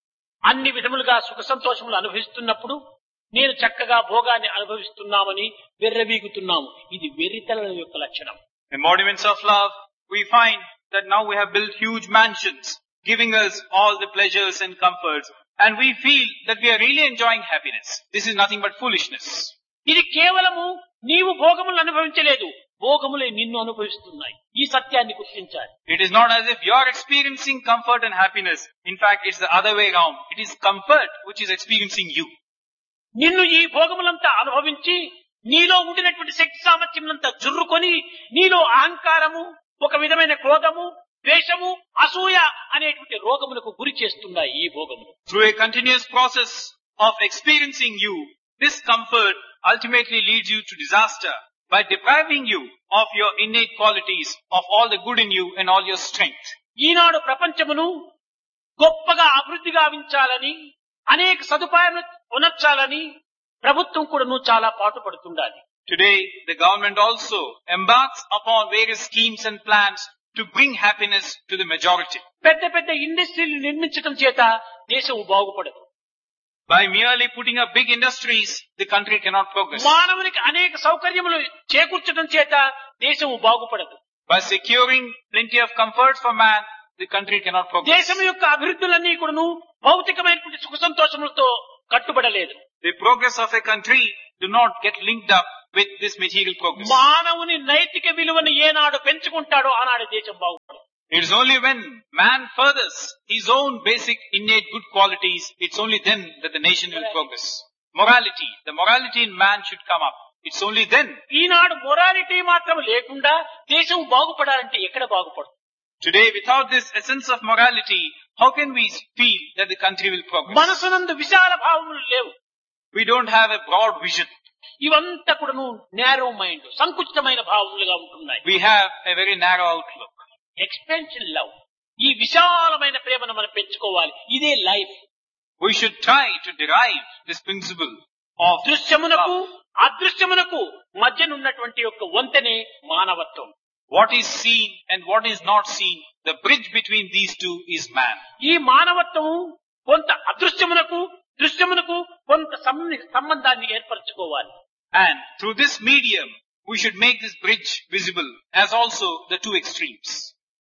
అన్ని విధములుగా సుఖ సంతోషములు అనుభవిస్తున్నప్పుడు నేను చక్కగా భోగాన్ని అనుభవిస్తున్నామని వెర్రవీగుతున్నాము. ఇది వెర్రితనం యొక్క లక్షణం. Embodiments of love, we find that now we have built huge mansions, giving us all the pleasures and comforts, and we feel that we are really enjoying happiness. This is nothing but foolishness. ఇది కేవలము నీవు భోగములను అనుభవించలేదు, భోగములే నిన్ను అనుభవిస్తున్నాయి. ఈ సత్యాన్ని గుర్తించాలి. It is not as if you are experiencing comfort and happiness. In fact, it's the other way around. It is comfort which is experiencing you. నిన్ను ఈ భోగములంతా అనుభవించి నీలో ఉండినటువంటి శక్తి సామర్థ్యములంతా జుర్రుకొని నీలో అహంకారము, ఒక విధమైన క్రోధము, ద్వేషము, అసూయ అనేటువంటి రోగములకు గురి చేస్తున్నాయి ఈ భోగములు. Through a continuous process of experiencing you, this comfort ultimately leads you to disaster by depriving you of your innate qualities, of all the good in you and all your strength. ఈనాడు ప్రపంచమును గొప్పగా అభివృద్ధి గావించాలని, అనేక సదుపాయాలను ఉనర్చాలని ప్రభుత్వం కూడాను చాలా పాటుపడుతుండాలి. Today, the government also embarks upon various schemes and plans to bring happiness to the majority. పెద్ద పెద్ద ఇండస్ట్రీలు నిర్మించడం చేత దేశం బాగుపడదు. By merely putting up big industries, the country cannot progress. మానవునికి అనేక సౌకర్యములు చేకూర్చడం చేత దేశం బాగుపడదు. By securing plenty of comfort for man, the country cannot progress. దేశం యొక్క అభివృద్ధులన్నీ కూడాను భౌతికమైనటువంటి సుఖ సంతోషములతో కట్టుబడలేదు. The progress of a country do not get linked up with this material progress. మానవుని నైతిక విలువను ఏనాడు పెంచుకుంటాడో ఆనాడు దేశం బాగుపడదు. It is only when man furthers his own basic innate good qualities, it's only then that the nation will progress. Morality, the morality in man should come up. It's only then. Eenadu morality మాత్రం లేకుండా దేశం బాగుపడాలంటే ఎక్కడ బాగుపడదు? Today, without this essence of morality, how can we feel that the country will progress? మనసునందు విశాల భావములు లేవు. We don't have a broad vision. ఇవంతా కూడాను narrow mind, సంకుచితమైన భావములుగా ఉంటున్నాయి. We have a very narrow outlook. Expansion love, ఈ విశాలమైన ప్రేమను మనం పెంచుకోవాలి. ఇదే life. We should try to derive this principle of దృశ్యమునకు love. అదృశ్యమునకు మధ్యనున్నటువంటి యొక్క వంతెనే మానవత్వం. What is seen and what is not seen, the bridge between these two is man. ఈ మానవత్వము కొంత అదృశ్యమునకు దృశ్యమునకు కొంత సంబంధాన్ని ఏర్పరచుకోవాలి. And through this medium, we should make this bridge visible as also the two extremes.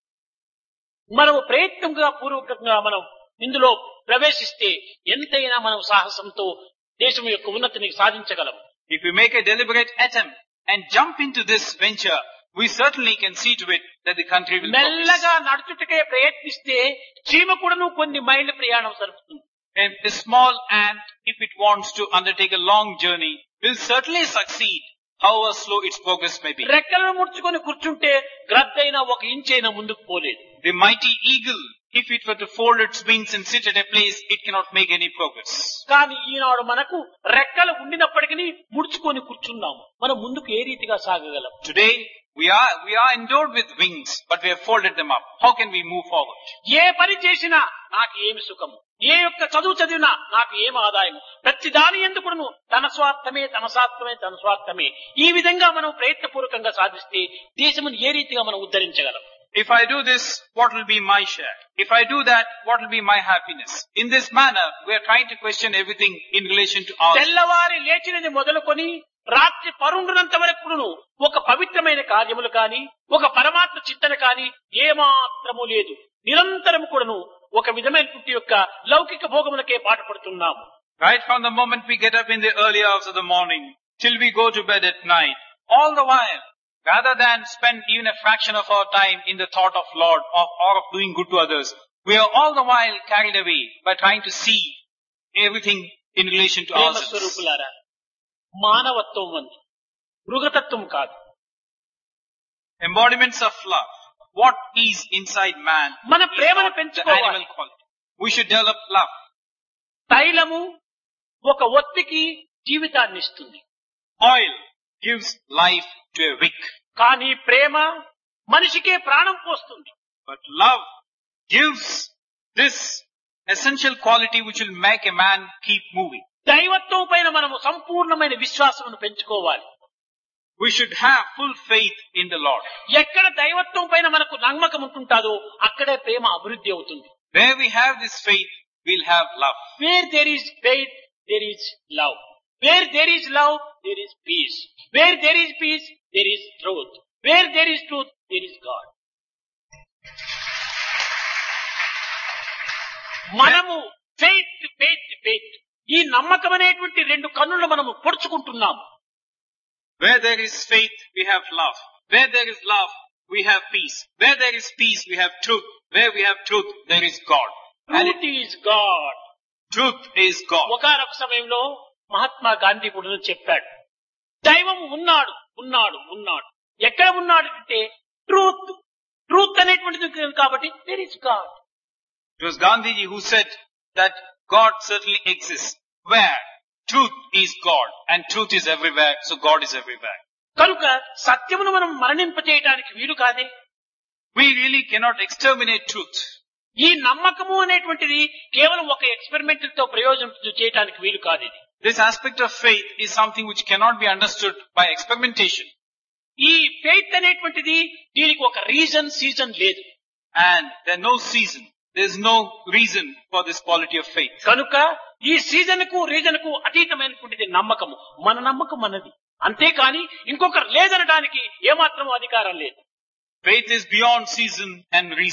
మనము ప్రయత్నంగా పూర్వకంగా మనం ఇందులో ప్రవేశిస్తే ఎంతైనా మనం సాహసంతో దేశం యొక్క ఉన్నతిని సాధించగలం. If we make a deliberate attempt and jump into this venture, we certainly can see to it that the country will progress. మెల్లగా నడుచుటకే ప్రయత్నిస్తే చీమ కూడాను కొన్ని మైళ్ళ ప్రయాణం జరుపుతుంది. And a small ant, if it wants to undertake a long journey, will certainly succeed, however slow its progress may be. రెక్కలను ముడుచుకొని కూర్చుంటే గ్రద్దైనా ఒక ఇంచైనా ముందుకు పోలేదు. The mighty eagle, if it were to fold its wings and sit at a place, it cannot make any progress. కానీ ఈనాడు మనకు రెక్కలు ఉండినప్పటికీ ముడుచుకొని కూర్చున్నాము. మనం ముందుకు ఏ రీతిగా సాగగలం? Today, we are endowed with wings, but we have folded them up. How can we move forward? ఏ పని చేసినా నాకు ఏమి సుఖము, ఏ యొక్క చదువు చదివినా నాకు ఏమి ఆదాయము, ప్రతి దాని ఎందుకును తన స్వార్థమే తన స్వార్థమే తన స్వార్థమే. ఈ విధంగా మనం ప్రయత్నపూర్వకంగా సాధిస్తే దేశమును ఏ రీతిగా మనం ఉద్ధరించగలం? If I do this, what will be my share? If I do that, what will be my happiness? In this manner, we are trying to question everything in relation to ours. తెల్లవారి లేచినది మొదలుకొని రాత్రి పరుండునంత వరకును ఒక పవిత్రమైన కార్యములు కాని ఒక పరమాత్మ చింతన కాని ఏమాత్రము లేదు. నిరంతరము కూడాను ఒక విధమైనటువంటి యొక్క లౌకిక భోగములకే పాటుపడుతున్నాము. Right from the moment we get up in the early hours of the morning, till we go to bed at night, all the while, rather than spend even a fraction of our time in the thought of Lord or of doing good to others, we are all the while carried away by trying to see everything in relation to Prema ourselves. స్వరూపులారా, మానవత్వం ఉంది, మృగతత్వం కాదు. Embodiments of love. What is inside man మన is ప్రేమను not the పెంచుకోవాలి. animal quality. We should develop love. తైలము ఒక ఒత్తికి జీవితాన్ని ఇస్తుంది. Oil gives life to a wick. కానీ ప్రేమ మనిషికే ప్రాణం పోస్తుంది. But love gives this essential quality which will make a man keep moving. దైవత్వం పైన మనము సంపూర్ణమైన విశ్వాసమును పెంచుకోవాలి. We should have full faith in the Lord. ఎక్కడ దైవత్వం పైన మనకు నమ్మకం ఉంటుంటాదో అక్కడే ప్రేమ అభివృద్ధి అవుతుంది. Where we have this faith, we'll have love. Where there is faith, there is love. Where there is love, there is peace. Where there is peace, there is truth. Where there is truth, there is God. మనము faith ఈ నమ్మకం అనేటువంటి రెండు కన్నులు మనము పొడుచుకుంటున్నాము. Where there is faith, we have love. Where there is love, we have peace. Where there is peace, we have truth. Where we have truth, there is God. Truth is God. Truth is God. ఒకనొక సమయంలో మహాత్మా గాంధీ కూడా చెప్పాడు, దైవం ఉన్నాడు ఉన్నాడు ఉన్నాడు. ఎక్కడ ఉన్నాడు అంటే ట్రూత్ అనేటువంటిది కాబట్టి there is God. It was Gandhiji who said that God certainly exists. Where truth is God and truth is everywhere, so God is everywhere. కనుక సత్యమును మనం మరణింపచేయడానికి వీలు కాదే. We really cannot exterminate truth. ఈ నమ్మకము అనేటువంటిది కేవలం ఒక ఎక్స్పెరిమెంట్ తో ప్రయోజనం చేయడానికి వీలు కాదు. ఇది This aspect of faith is something which cannot be understood by experimentation. ఈ ఫెయిత్ అనేటువంటిది దీనికి ఒక సీజన్ లేదు. And there's no season. There's no reason for this quality of faith. కనుక ఈ రీజన్ కు అతీతమైనటువంటిది నమ్మకము. మన నమ్మకం మనది, అంతేకాని ఇంకొకరు లేదనడానికి ఏమాత్రం అధికారం లేదు. Faith is beyond season and reason.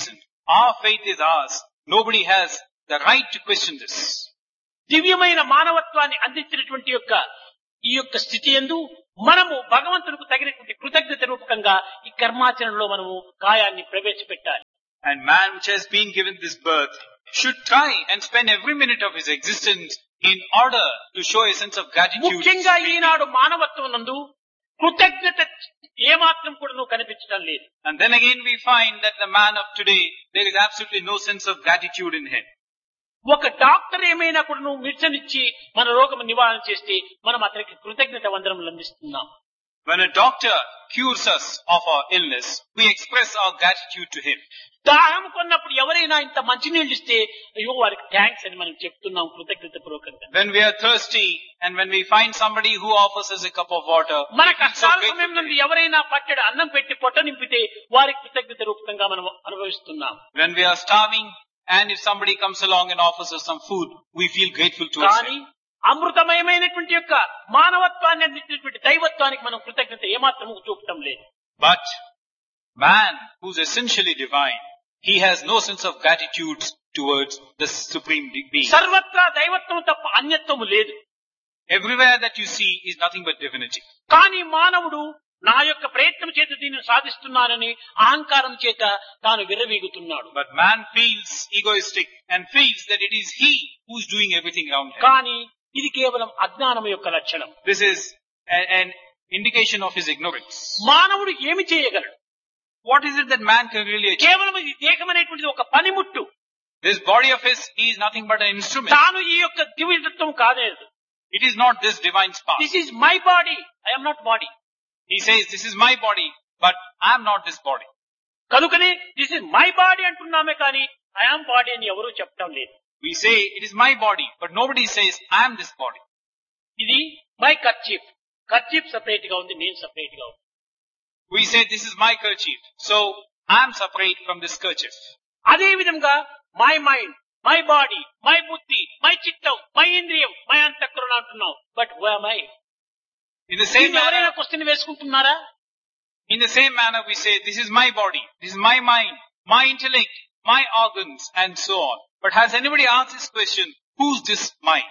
Our faith is ours. Nobody has the right to question this. దివ్యమైన మానవత్వాన్ని అందించినటువంటి ఈ యొక్క స్థితి యందు మనము భగవంతునికి తగినటువంటి కృతజ్ఞత రూపకంగా ఈ కర్మాచరణలో మనము కాయాన్ని ప్రవేశపెట్టాలి. And man which has been given this birth should try and spend every minute of his existence in order to show a sense of gratitude. ముఖ్యంగా ఈనాడు మానవత్వం నందు కృతజ్ఞత ఏమాత్రం కూడా కనిపించడం లేదు. And then again we find that the man of today, there is absolutely no sense of gratitude in him. ఒక doctor ఏమైనా కూడా నువ్వు మెడిసిన్ మన రోగం నివారణ చేస్తే మనం అతనికి కృతజ్ఞత వందనములు అందిస్తున్నాం. When a doctor cures us of our illness, we express our gratitude to him. దాహం కొన్నప్పుడు ఎవరైనా ఇంత మంచినీళ్ళు ఇస్తే అయ్యో వారికి థ్యాంక్స్ అని మనం చెప్తున్నాం కృతజ్ఞత పూర్వకంగా. When we are thirsty and when we find somebody who offers us a cup of water, మన కష్టాల సమయం నుండి ఎవరైనా పట్టెడు అన్నం పెట్టి పొట్ట నింపితే వారికి కృతజ్ఞత రూపకంగా మనం అనుభవిస్తున్నాం. When we are starving and if somebody comes along and offers us some food, we feel grateful towards కానీ him. అమృతమయమైనటువంటి యొక్క మానవత్వాన్ని అందించినటువంటి దైవత్వానికి మనం కృతజ్ఞత ఏమాత్రము చూపటం లేదు. But man who's essentially divine, he has no sense of gratitude towards the supreme being. సర్వత్రా దైవత్వం తప్ప అన్యత్వము లేదు. Everywhere that you see is nothing but divinity. కానీ మానవుడు నా యొక్క ప్రయత్నం చేత దీన్ని సాధిస్తున్నానని అహంకారం చేత తాను విర్రవీగుతున్నాడు. But man feels egoistic and feels that it is he who's doing everything around him. కానీ ఇది కేవలం అజ్ఞానం యొక్క లక్షణం. This is an indication of his ignorance. మానవుడు ఏమి చేయగలడు? What is it that man can really achieve? కేవలం ఈ దేహం అనేటువంటిది ఒక పనిముట్టు. This body of his, he is nothing but an instrument. తాను ఈ యొక్క దివ్యత్వం కాలేదు. It is not this divine spark. This is my body, I am not body. He says, this is my body, but I am not this body. కనుకనే this is my body అంటున్నామే కానీ I am body అని ఎవరూ చెప్పడం లేదు. We say it is my body, but nobody says I am this body. ఇది my kerchief. Kerchief separate గా ఉంది, నేను సపరేట్ గా ఉంది. We say this is my kerchief, so I am separate from this kerchief. అదే విధంగా my mind, my body, my బుద్ధి, my చిత్తం, మై ఇంద్రియం, మై అంతఃకరణ అంటున్నాం. But who am I? In the same ఎవరైనా manner, question వేసుకుంటున్నారా? in the same manner we say this is my body, this is my mind, my intellect, my organs, and so on. But has anybody asked this question, who's this mind?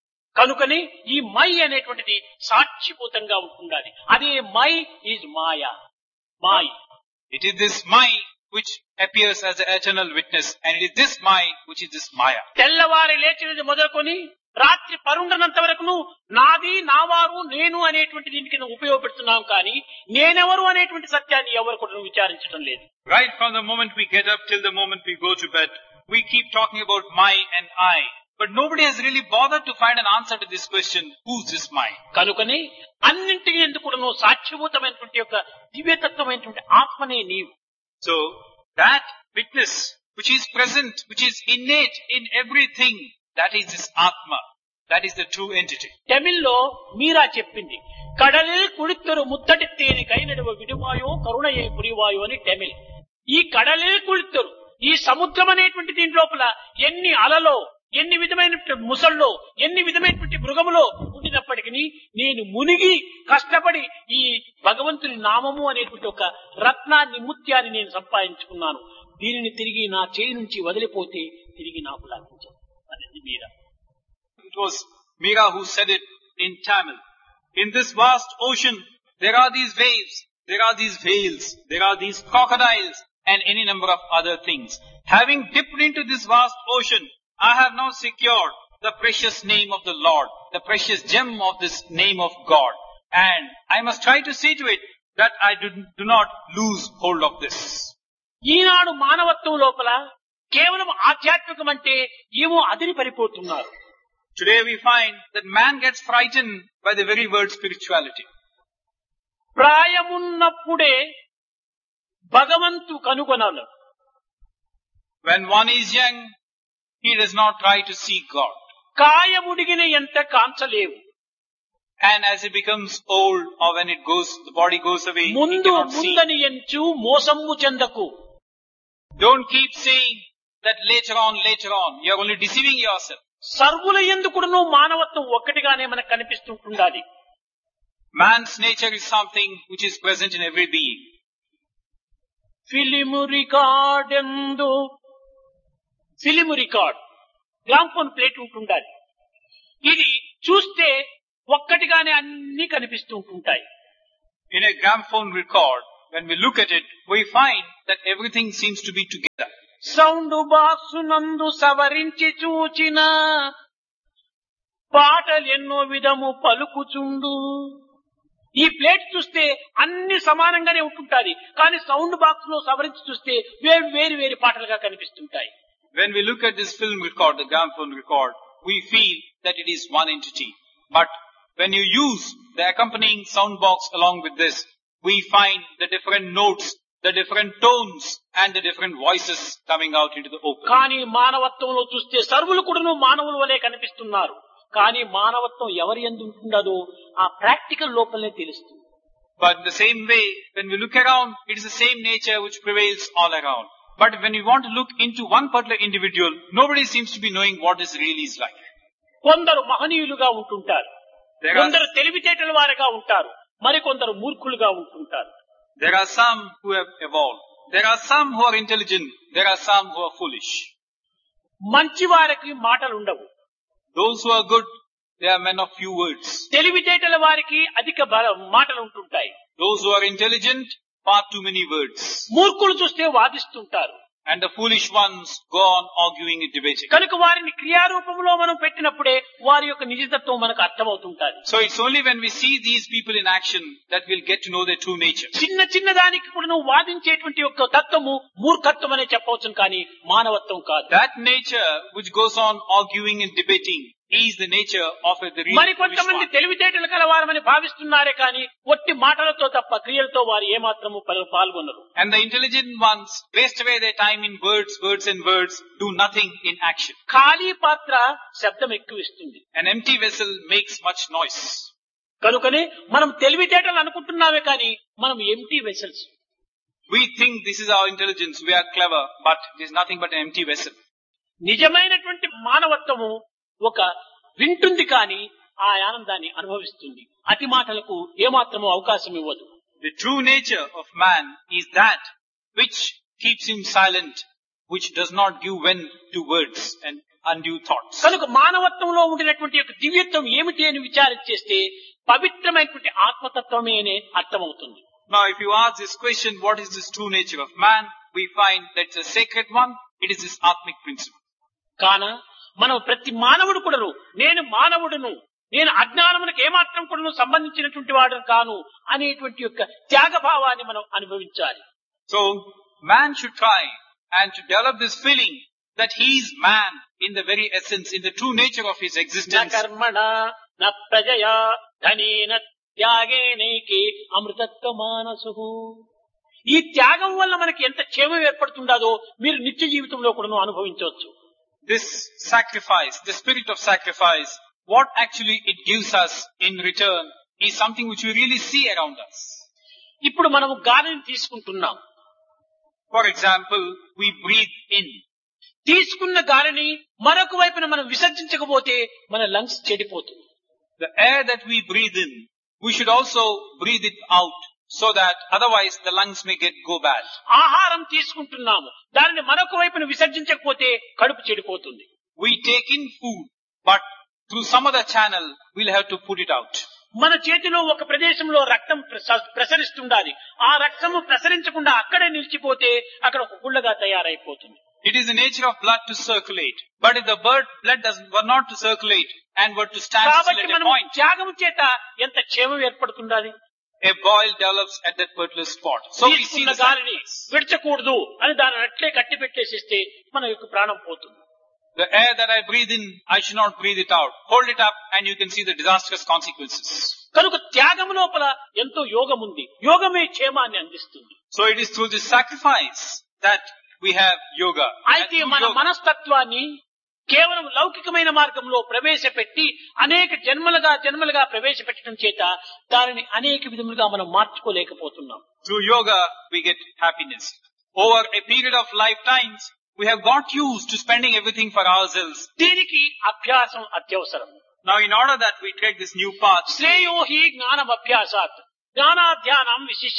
కనుకని ఈ my అనేటువంటిది సాక్షిభూతంగా ఉంటుండాలి. అదే my is మాయా. మాయ్. It is this mind which appears as the eternal witness, and it is this mind which is this Maya. తెల్లవారి లేచినది మొదలుకొని రాత్రి పరుండనంత వరకును నాది, నావారు, నేను అనేటువంటి దీనికి ఉపయోగపెడుతున్నాం కానీ నేనెవరు అనేటువంటి సత్యాన్ని ఎవరు కూడా విచారించడం లేదు. Right from the moment we get up till the moment we go to bed, we keep talking about my and I. But nobody has really bothered to find an answer to this question, who's this mind? కనుకని అన్నింటికి ఎందుకు కూడా సాక్షిభూతమైనటువంటి యొక్క దివ్యతత్వమైనటువంటి ఆత్మనే నీవు. So that witness which is present, which is innate in everything, that is this Atma. That is the true entity. తమిళ్లో మీరా చెప్పింది, కడలిల్ కుళిత్తరు ముత్తటి తేని కైనడవ విడువాయో కరుణయే పురివాయో అని తమిళ్. ఈ కడలిల్ కుళిత్తరు, ఈ సముద్రం అనేటువంటి దీని లోపల ఎన్ని అలలో, ఎన్ని విధమైనటువంటి ముసల్లో, ఎన్ని విధమైనటువంటి మృగములో ఉండినప్పటికీ నేను మునిగి కష్టపడి ఈ భగవంతుని నామము అనేటువంటి ఒక రత్నాన్ని, ముత్యాన్ని నేను సంపాదించుకున్నాను. దీనిని తిరిగి నా చేయి నుంచి వదిలిపోతే తిరిగి నాకు లభించదు అనేది మీరా. It was Mira who said it in Tamil. In this vast ocean, there are these waves, there are these whales, there are these crocodiles, and any number of other things. Having dipped into this vast ocean, I have now secured the precious name of the Lord, the precious gem of this name of God. And I must try to see to it that I do not lose hold of this. ఈనాడు మానవత్వం లోపల కేవలం ఆధ్యాత్మికం అంటే ఏమో అదిరి పడిపోతున్నారు. Today we find that man gets frightened by the very word spirituality. ప్రాయమున్నప్పుడే భగవంతు కనుగొనాలి. When one is young, he does not try to seek God. కాయముడిగిన ఎంత కాంచలేవు. And as he becomes old or when it goes, the body goes away, he ముందు cannot see. ముందని ఎంచు మోసమ్ము చెందకు. Don't keep saying that later on, you're only deceiving yourself. సర్వుల ఎందుకును మానవత్వం ఒక్కటిగానే మనకు కనిపిస్తుంటుండాలి. Man's nature is something which is present in every being. Film రికార్డెందు film record gramophone plate ఉంటుండాలి. ఇది చూస్తే ఒక్కటిగానే అన్ని కనిపిస్తూ ఉంటుంటాయి. In a gramophone record, when we look at it, we find that everything seems to be together. Sound box నందు సవరించి చూచిన పాటలెన్నో విధము పలుకుచుండు. ఈ ప్లేట్ చూస్తే అన్ని సమానంగానే ఉంటుంటాయి, కానీ సౌండ్ బాక్స్ లో సవరించి చూస్తే వేరు వేరు పాటలుగా కనిపిస్తుంటాయి. When we look at this film record, the gramophone record, we feel that it is one entity. But when you use the accompanying sound box along with this, we find the different notes, the different tones and the different voices coming out into the open. కానీ మానవత్వంలో చూస్తే సర్వులు కూడాను మానవుల వలె కనిపిస్తున్నారు. కానీ మానవత్వం ఎవరి యందు ఉంటుందో ఆ ప్రాక్టికల్ లోపలనే తెలుస్తుంది. But in the same way, when we look around, it is the same nature which prevails all around. But when we want to look into one particular individual, nobody seems to be knowing what his really is like. కొందరు మహనీయులుగా ఉంటుంటారు, కొందరు తెలివితేటల వారిగా ఉంటారు, మరికొందరు మూర్ఖులుగా ఉంటుంటారు. There are some who have evolved. There are some who are intelligent. There are some who are foolish. మంచి వారికి మాటలు ఉండవు. Those who are good, they are men of few words. తెలివితేటల వారికి అధిక మాటలు ఉంటుంటాయి. Those who are intelligent, far too many words. మూర్ఖులు చూస్తే వాదిస్తుంటారు. And the foolish ones go on arguing and debating. కనుక వారిని క్రియారూపంలో మనం పెట్టినప్పుడే వారి యొక్క నిజతత్వం మనకు అర్థమవుతుంటాది. So it's only when we see these people in action that we'll get to know their true nature. చిన్న దానికి కూడా నువ్వు వాదించేటువంటి యొక్క తత్వము మూర్ఖత్వం అనే చెప్పవచ్చు, కానీ మానవత్వం కాదు. That nature which goes on arguing and debating is the nature of a real మరి కొంతమంది తెలివితేటలు కలవారమని భావిస్తున్నారే కానీ ఒట్టి మాటలతో తప్ప క్రియలతో వారు ఏమాత్రము పాల్గొనరు. And the intelligent ones waste away their time in words and words, do nothing in action. ఖాళీ పాత్ర శబ్దం ఎక్కువ ఇస్తుంది. An empty vessel makes much noise. కనుకనే మనం తెలివితేటలు అనుకుంటున్నామే కానీ మనం empty vessels. We think this is our intelligence, we are clever, but it is nothing but an empty vessel. నిజమైనటువంటి మానవత్వము ఒక వింటుంది కానీ ఆ ఆనందాన్ని అనుభవిస్తుంది. అతి మాటలకు ఏమాత్రము అవకాశం ఇవ్వదు. The true nature of man is that which keeps him silent, which does not give vent to words and undue thoughts. కనుక మానవత్వంలో ఉండినటువంటి యొక్క దివ్యత్వం ఏమిటి అని విచారించేస్తే పవిత్రమైనటువంటి ఆత్మతత్వమే అనే అర్థమవుతుంది. Now if you ask this question, what is this true nature of man? We find that it's a sacred one. It is this atmic principle. కాన మనం ప్రతి మానవుడు కూడాను నేను మానవుడును, నేను అజ్ఞానమునకు ఏమాత్రం కూడాను సంబంధించినటువంటి వాడు కాను అనేటువంటి యొక్క త్యాగభావాన్ని మనం అనుభవించాలి. So man should try and to develop this feeling that he is man in the very essence, in the true nature of his existence. నా కర్మణ నా ప్రజయా ధనేన త్యాగేనైకే అమృతత్వ మానసు. ఈ త్యాగం వల్ల మనకి ఎంత క్షేమం ఏర్పడుతుందో మీరు నిత్య జీవితంలో కూడా అనుభవించవచ్చు. This sacrifice, the spirit of sacrifice, what actually it gives us in return is something which we really see around us. ఇప్పుడు మనము గాలిని తీసుకుంటున్నాం. For example, we breathe in. తీసుకున్న గాలిని మరొక వైపున మనం విసర్జించకపోతే మన లంగ్స్ చెడిపోతుంది. The air that we breathe in, we should also breathe it out, so that otherwise the lungs may go bad. ఆహారం తీసుకుంటున్నాము, దానిని మరొక వైపున విసర్జించకపోతే కడుపు చెడిపోతుంది. We take in food, but through some other channel we'll have to put it out. మన చేతిలో ఒక ప్రదేశంలో రక్తం ప్రసరిస్తుండాలి. ఆ రక్తము ప్రసరించకుండా అక్కడే నిలిచిపోతే అక్కడ ఒక గుళ్ళగా తయారైపోతుంది. It is the nature of blood to circulate, but if the blood were not to circulate and were to stand still at a point, త్యాగం చేత ఎంత క్షేమం ఏర్పడుతుండాలి. a boil develops at that particular spot. So we see the గాలిని విడచకూడదు అని దాన్ని అట్లే కట్టి పెట్టేసిస్తే మన యొక్క ప్రాణం పోతుంది. The air that I breathe in, I should not breathe it out. Hold it up and you can see the disastrous consequences. కనుక త్యాగం లోపల ఎంతో యోగం ఉంది. యోగమే క్షేమాన్ని అందిస్తుంది. So it is through this sacrifice that we have yoga. అయితే మన మనస్తత్వాన్ని కేవలం లౌకికమైన మార్గంలో ప్రవేశపెట్టి అనేక జన్మలుగా ప్రవేశపెట్టడం చేత దానిని అనేక విధములుగా మనం మార్చుకోలేకపోతున్నాం. Through yoga we get happiness. Over a period of lifetimes we have got used to spending everything for ourselves. దీనికి అభ్యాసం అత్యవసరం. Now in order that we take this new path, శ్రేయో హి జ్ఞానం అభ్యాసాత్ జ్ఞానాధ్యానం విశిష్యతి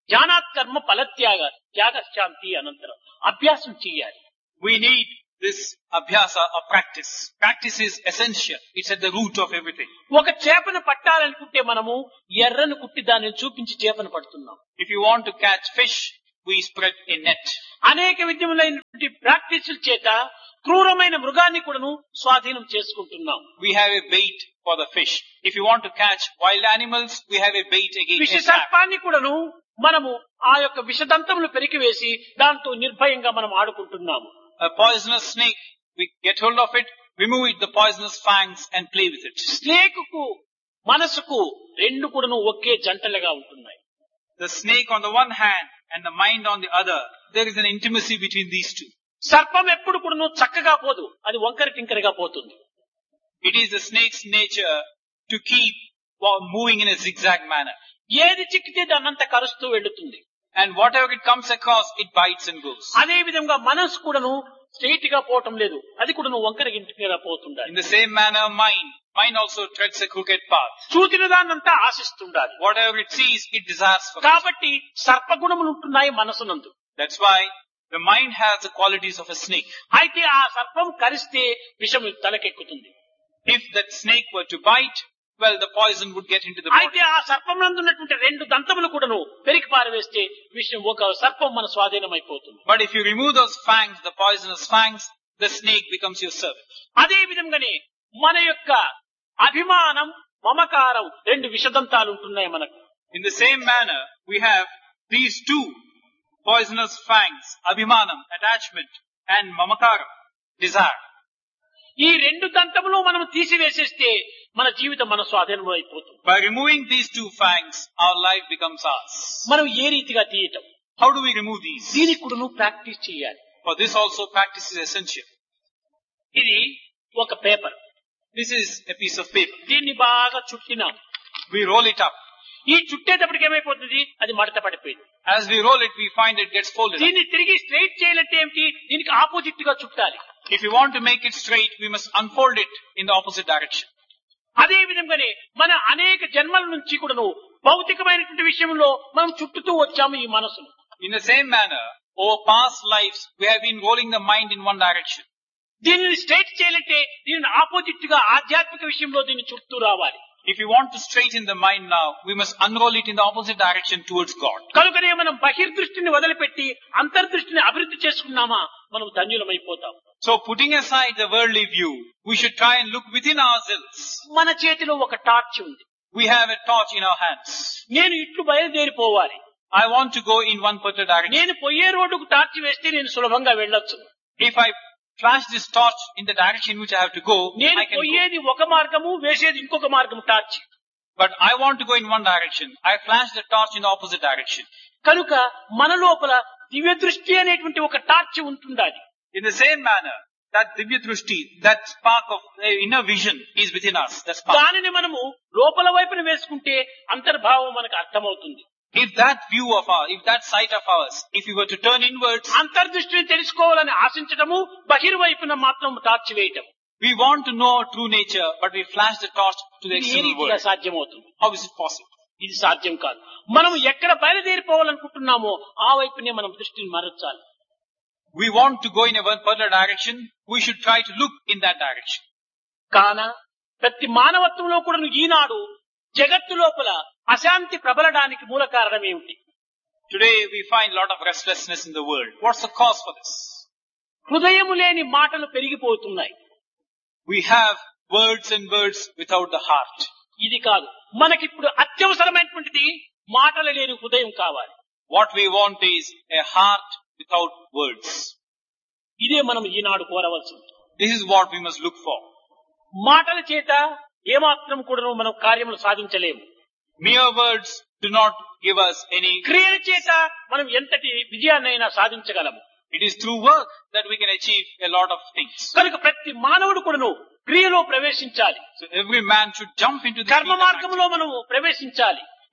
ధ్యానాత్ కర్మ ఫలత్యాగ త్యాగశాంతి అనంతరం అభ్యాసం చేయాలి. We need this abhyasa or practice. Practice is essential. It's at the root of everything. ఒక చేపను పట్టాలనుకుంటే మనము ఎర్రను కుట్టి దానిని చూపించి చేపను పడుతున్నాం. If you want to catch fish, we spread a net. అనేక విధములైనటువంటి ప్రాక్టీసుల చేత క్రూరమైన మృగాన్ని కూడాను స్వాధీనం చేసుకుంటున్నాం. We have a bait for the fish. If you want to catch wild animals, we have a bait against విష a trap. సర్పాన్ని కూడాను మనము ఆ యొక్క విషదంతములు పెరికివేసి దాంతో నిర్భయంగా మనం ఆడుకుంటున్నాము. A poisonous snake, we get hold of it, remove it, the poisonous fangs and play with it. Snake కు మనసుకు రెండు కూడాను ఒకే జంటలుగా ఉంటున్నాయి. The snake on the one hand and the mind on the other, there is an intimacy between these two. సర్పం ఎప్పుడు కూడాను చక్కగా పోదు, అది వంకర టింకరగా పోతుంది. It is the snake's nature to keep moving in a zigzag manner. ఏది చిక్కితే దాన్నంతా కరుస్తూ వెళ్తుంది. And whatever it comes across, it bites and goes. అదే విధంగా మనసు కూడాను స్ట్రైట్ గా పోవటం లేదు, అది కూడాను వంకర టింకరగా పోతుండాలి. In the same manner, mind also treads a crooked path. చూచిన దాన్నంతా ఆశిస్తుండాలి. Whatever it sees, it desires for it. కాబట్టి సర్పగుణములు ఉంటున్నాయి మనసునందు. That's why the mind has the qualities of a snake. అయితే ఆ సర్పం కరిస్తే విషం తలకెక్కుతుంది. If that snake were to bite, well, the poison would get into the body. అయితే ఆ సర్పం నందు ఉన్నటువంటి రెండు దంతములు కూడాను పెరికి పారవేస్తే విషయం ఒక సర్పం మన స్వాధీనం అయిపోతుంది. But if you remove those fangs, the poisonous fangs, the snake becomes your servant. అదే విధంగానే మన యొక్క అభిమానం మమకారం రెండు విషదంతాలు ఉంటున్నాయి మనకు. In the same manner, we have these two poisonous fangs, abhimanam, attachment, and mamakaram, desire. ఈ రెండు దంతములు మనం తీసివేసేస్తే మన జీవితం మన స్వాధీనం అయిపోతుంది. By removing these two fangs, our life becomes ours. మనం ఏ రీతిగా తీయటం, How do we remove these? దీనికి కూడా ప్రాక్టీస్ చేయాలి. For this also practice is essential. ఇది ఒక paper, This is a piece of paper. దీన్ని బాగా చుట్టినాం. We roll it up. ఈ చుట్టేటప్పటికి ఏమైపోతుంది, అది మడత పడిపోయింది. As we roll it, we find it gets folded up. దీన్ని తిరిగి స్ట్రైట్ చేయాలంటే ఏమిటి, దీనికి ఆపోజిట్ గా చుట్టాలి. If you want to make it straight, we must unfold it in the opposite direction. అదే విధంగానే మన అనేక జన్మల నుంచి కూడాను భౌతికమైనటువంటి విషయంలో మనం చుట్టుతూ వచ్చాము ఈ మనసును. In the same manner, over past lives, we have been rolling the mind in one direction. దీనిని స్ట్రైట్ చేయాలంటే దీనిని ఆపోజిట్ గా ఆధ్యాత్మిక విషయంలో దీన్ని చుట్టూ రావాలి. If you want to straighten the mind now, we must unroll it in the opposite direction towards God. కనుకనే మనం బహిర్దృష్టిని వదిలిపెట్టి అంతర్దృష్టిని అభివృద్ధి చేసుకున్నామా మనం ధన్యులమైపోతాం. So putting aside the worldly view, we should try and look within ourselves. మన చేతిలో ఒక torch ఉంది. We have a torch in our hands. నేను ఇట్లు బయలుదేరిపోవాలి. I want to go in one particular direction. నేను పోయే రోడ్డుకు టార్చ్ వేస్తే నేను సులభంగా వెళ్ళొచ్చు. If I flash this torch in the direction in which I have to go, నేను I can go. పోయేది ఒక మార్గము, వేసేది ఇంకొక మార్గము torch. But I want to go in one direction. I flash the torch in the opposite direction. కనుక మన లోపల దివ్య దృష్టి అనేటువంటి ఒక టార్చ్ ఉంటుండాలి. In the same manner, that divya drushti, that spark of inner vision is within us. That spark. దానిని మనము లోపల వైపున వేసుకుంటే అంతర్భావం మనకు అర్థమవుతుంది. If that view of ours, if that sight of ours, if we were to turn inwards, అంతర్దృష్టిని తెలుసుకోవాలని ఆశించటము, బహిర్వైపున మాత్రం టార్చ్ వేయటం. we want to know our true nature, but we flash the torch to the ఇది ఏ external రీతిగా world. సాధ్యమవుతుంది? How is it possible? ఇది సాధ్యం కాదు. మనం ఎక్కడ బయలుదేరిపోవాలనుకుంటున్నామో ఆ వైపునే మనం దృష్టిని మరల్చాలి. We want to go in a particular direction, we should try to look in that direction. కాన ప్రతి మానవత్వంలో కూడా ఈనాడు జగత్తు లోపల అశాంతి ప్రబలడానికి మూల కారణం ఏమిటి? Today we find a lot of restlessness in the world. What's the cause for this? హృదయము లేని మాటలు పెరిగిపోతున్నాయి. We have words and words without the heart. ఇది కాదు, మనకిప్పుడు అత్యవసరమైనటువంటిది మాటలు లేని హృదయం కావాలి. What we want is a heart without words. ఇదే మనం ఈనాడు కోరవలసింది. This is what we must look for. మాటల చేత ఏమాత్రం కూడా మనం కార్యములు సాధించలేము. Mere words do not give us any. క్రియల చేత మనం ఎంతటి విజయాన్నైనా సాధించగలము. It is through work that we can achieve a lot of things. కనుక ప్రతి మానవుడు కూడాను క్రియలో ప్రవేశించాలి. So every man should jump into the కర్మ మార్గంలో మనము ప్రవేశించాలి.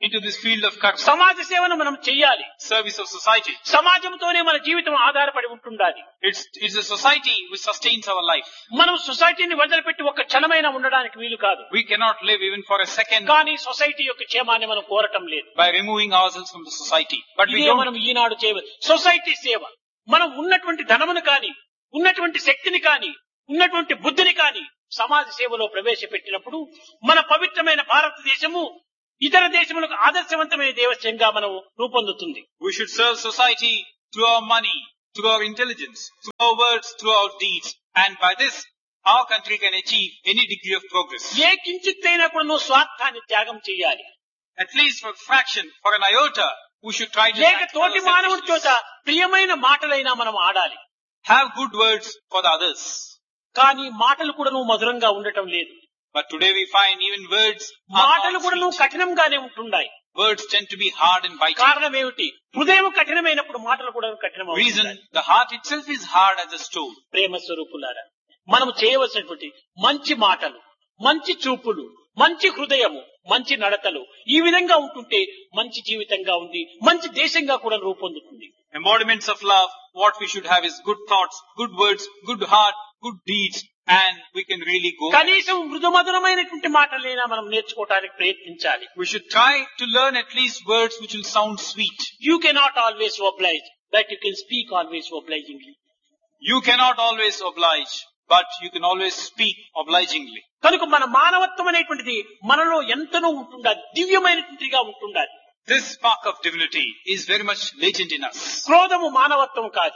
into this field of karma, సమాజ సేవను మనం చెయ్యాలి. service of society. సమాజంతోనే మన జీవితం ఆధారపడి ఉంటుండాలి. It's a society which sustains our life. మనం సొసైటీని వదిలిపెట్టి ఒక్క క్షణమైనా ఉండడానికి వీలు కాదు. We cannot live even for a second కానీ సొసైటీ యొక్క క్షేమాన్ని మనం కోరటం లేదు. by removing ourselves from the society. But we ఇదే don't. మనం ఈనాడు చేయవచ్చు. సొసైటీ సేవ. మనం ఉన్నటువంటి ధనమును కానీ, ఉన్నటువంటి శక్తిని కానీ, ఉన్నటువంటి బుద్ధిని కానీ సమాజ సేవలో ప్రవేశపెట్టినప్పుడు మన పవిత్రమైన భారతదేశము ఇతర దేశములకు ఆదర్శవంతమైన దేశంగా మనం రూపొందుతుంది. We should serve society through our money, through our intelligence, through our words, through our deeds. And by this, our country can achieve any degree of progress. ఏ కించిత్తైనా కూడా నువ్వు స్వార్థాన్ని త్యాగం చేయాలి. At least for a fraction, for an iota, we should try to లేక sacrifice తోటి our మానవుడి చోట selfishness. ప్రియమైన మాటలైనా మనం ఆడాలి. Have good words for the others. కానీ మాటలు కూడా నువ్వు మధురంగా ఉండటం లేదు. But today we find even words are మాటలు not కూడా sweet. నువ్వు కఠినంగానే ఉంటున్నాయి. Words tend to be hard and biting. కారణం ఏమిటి? హృదయం కఠినమైనప్పుడు మాటలు కూడా కఠినమవుతాయి. Reason, the heart itself is hard as a stone. ప్రేమ స్వరూపులారా, మనం చేయవలసినటువంటి మంచి మాటలు, మంచి చూపులు, మంచి హృదయము, మంచి నడతలు ఈ విధంగా ఉంటుంటే మంచి జీవితంగా ఉంది, మంచి దేశంగా కూడా రూపొందుతుంది. Embodiments of love, what we should have is good thoughts, good words, good heart, good deeds, and we can really go. కనీసం మృదుమధురమైనటువంటి మాటలైనా మనం నేర్చుకోవడానికి ప్రయత్నించాలి. We should try to learn at least words which will sound sweet. You cannot always oblige, but you can speak always obligingly. You cannot always oblige, but you can always speak obligingly. కనుక మన మానవత్వం అనేటువంటిది మనలో ఎంతనో ఉంటుండాలి, దివ్యమైనటువంటిగా ఉంటుండాలి. This spark of divinity is very much latent in us. క్రోధము మానవత్వం కాదు,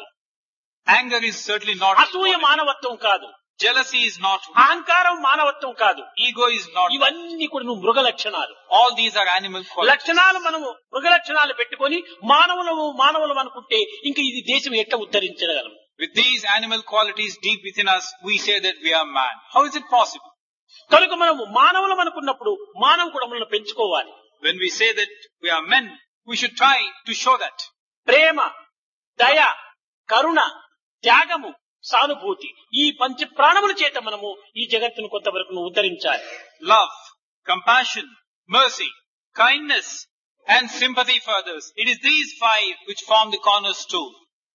Anger is certainly not. అసూయ మానవత్వం కాదు, Jealousy is not. అహంకారం మానవత్వం కాదు. Ego is not. ఇవన్నీ కూడా నువ్వు మృగ లక్షణాలు. All these are animal qualities. లక్షణాలు మనము మృగ లక్షణాలు పెట్టుకొని మానవులు అనుకుంటే ఇంక ఇది దేశం ఎట్లా ఉద్ధరించగలం? With these animal qualities deep within us, we say that we are man. How is it possible? కనుక మనము మానవులం అనుకున్నప్పుడు మానవ గుణములను పెంచుకోవాలి. When we say that we are men, we should try to show that. ప్రేమ, దయ, కరుణ, త్యాగము, సానుభూతి ఈ పంచ ప్రాణముల చేత మనము ఈ జగత్తును కొంతవరకు ఉద్ధరించాలి. Love, compassion, mercy, kindness, and sympathy for others. It is these five which form the cornerstone.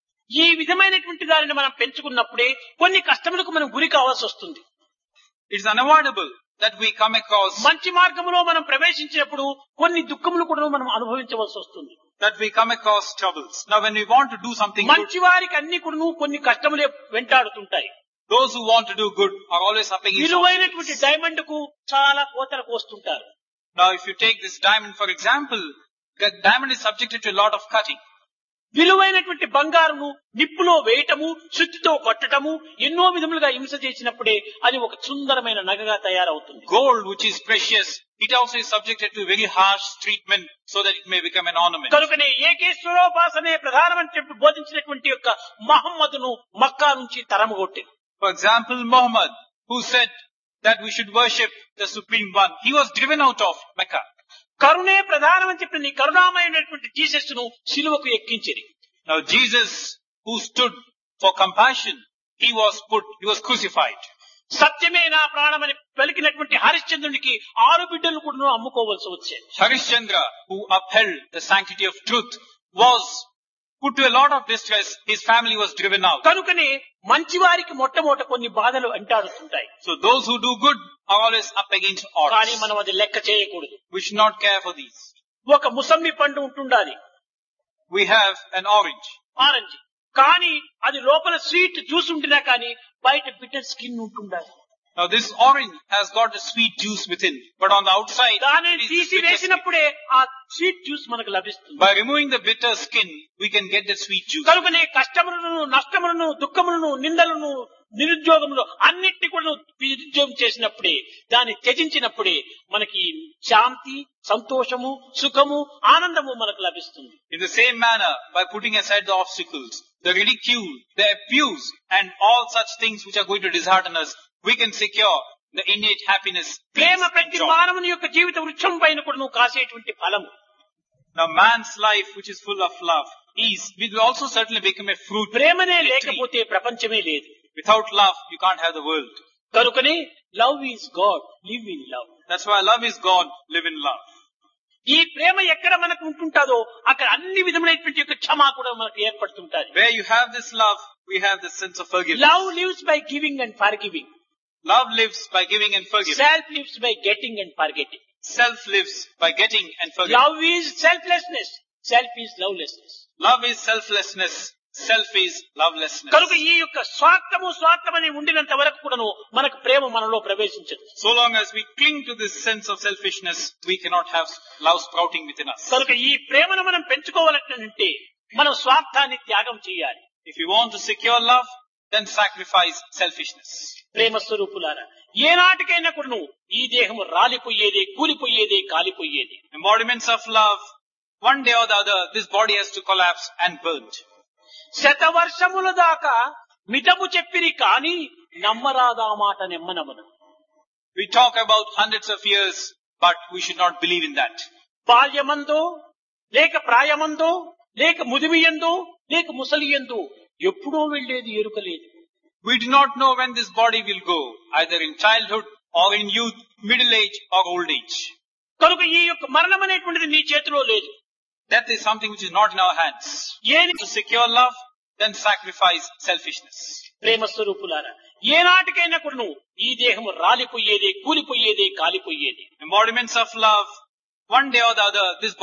ఈ విధమైనటువంటి దానిని మనం పెంచుకున్నప్పుడే కొన్ని కష్టములకు మనం గురి కావాల్సి వస్తుంది. It is unavoidable that we come across, మంచి మార్గంలో మనం ప్రవేశించినప్పుడు కొన్ని దుఃఖములు కూడా మనం అనుభవించవలసి వస్తుంది. that we come across troubles. Now when we want to do something good, మంచి వారికి అన్ని కూడా కొన్ని కష్టములే వెంటాడుతుంటాయి. those who want to do good are always up against విలువైనటువంటి obstacles. డైమండ్ కు చాలా కోతలకు వస్తుంటారు. Now if you take this diamond for example, the diamond is subjected to a lot of cutting. విలువైనటువంటి బంగారును నిప్పులో వేయటము, శుద్ధితో కొట్టటము, ఎన్నో విధములుగా హింస చేసినప్పుడే అది ఒక సుందరమైన నగగా తయారవుతుంది. Gold, which is precious, it also is subjected to very harsh treatment so that it may become an ornament. కనుకనే ఏకేశ్వరోపాసనే ప్రధానమని చెప్పి బోధించినటువంటి యొక్క మహమ్మదును మక్కా నుంచి తరమగొట్టి, For example, Muhammad, who said that we should worship the Supreme One, he was driven out of Mecca. కరుణే ప్రధానమని చెప్పిన నీ కరుణామయమైనటువంటి Jesus ను సిలువకు ఎక్కించిరి. Now Jesus, who stood for compassion, he was crucified. సత్యమే నా ప్రాణమని పలికినటువంటి హరిశ్చంద్రునికి 6 బిడ్డలు కూడా అమ్ముకోవలసి వచ్చేది. Harishchandra, who upheld the sanctity of truth, was put to a lot of distress. His family was driven out. కనుకనే మంచి వారికి మొట్టమొదట కొన్ని బాధలు అంటాడుతుంటాయి. So those who do good are always up against కానీ odds. మనం అది లెక్క చేయకూడదు. We should not care for these. ఒక ముసమ్మి పండు ఉంటుండాలి, We have an orange. Orange, కానీ అది లోపల స్వీట్ జ్యూస్ ఉంటున్నా కానీ బయట బిటర్ స్కిన్ ఉంటుండాలి. Now this orange has got a sweet juice within, but on the outside, దానిని it is తీసి bitter skin. వేసినప్పుడే ఆ స్వీట్ జ్యూస్ మనకు లభిస్తుంది. By removing the bitter skin, we can get the sweet juice. కనుకనే కష్టములను, నష్టములను, దుఃఖములను, నిందలను, నిరుద్యోగములు అన్నిటిని కూడా నిరుద్యోగం చేసినప్పుడే, దాన్ని త్యజించినప్పుడే మనకి శాంతి, సంతోషము, సుఖము, ఆనందము మనకు లభిస్తుంది. In the same manner, by putting aside the obstacles, the ridicule, the abuse, and all such things which are going to dishearten us, we can secure the innate happiness, Prema peace, and ప్రతి joy. మానవుని యొక్క జీవిత వృక్షం పైన కూడా నువ్వు కాసేటువంటి ఫలము. Now man's life, which is full of love, will also certainly become a fruit. ప్రేమనే a tree. లేకపోతే ప్రపంచమే లేదు. Without love, you can't have the world. కనుకనే love is God, live in love. That's why love is God, live in love. ఈ ప్రేమ ఎక్కడ మనకు ఉంటుంటాదో అక్కడ అన్ని విధములైనటువంటి యొక్క క్షమ కూడా మనకు ఏర్పడుతుంటాది. Where you have this love, we have this sense of forgiveness. Love lives by giving and forgiving. Love lives by giving and forgiving. Self lives by getting and forgetting. Self lives by getting and forgiving. Love is selflessness. Self is lovelessness. Love is selflessness. Self is lovelessness. కనుక ఈ యొక్క స్వార్థమని ఉండినంత వరకు కూడాను మనకు ప్రేమ మనలో ప్రవేశించదు. So long as we cling to this sense of selfishness, we cannot have love sprouting within us. కనుక ఈ ప్రేమను మనం పెంచుకోవాలంటే మనం స్వార్థాన్ని త్యాగం చేయాలి. If you want to secure love, then sacrifice selfishness. ప్రేమ స్వరూపులారా, ఏనాటికైనా కూడాను ఈ దేహము రాలిపోయేదే, కూలిపోయేదే, కాలిపోయేది. Embodiments of love, one day or the other, this body has to collapse and burn. శతవర్షముల దాకా మితము చెప్పిరి కాని నమ్మరాదా మాట నెమ్మనమును. We talk about hundreds of years, but we should not believe in that. బాల్యమందో లేక ప్రాయమందో లేక ముదిమియందో లేక ముసలియందో ఎప్పుడో వెళ్లేది ఎరుకలేదు. We do not know when this body will go, either in childhood or in youth, middle age or old age. కనుక ఈ యొక్క మరణం అనేటువంటిది నీ చేతిలో లేదు. Death is something which is not in our hands. To secure love, then sacrifice selfishness. ప్రేమ స్వరూపులారా, ఏనాటికైనా కూడాను ఈ దేహము రాలిపోయేదే, కూలిపోయేదే, కాలిపోయేది. Embodiments of love, one day or the other, this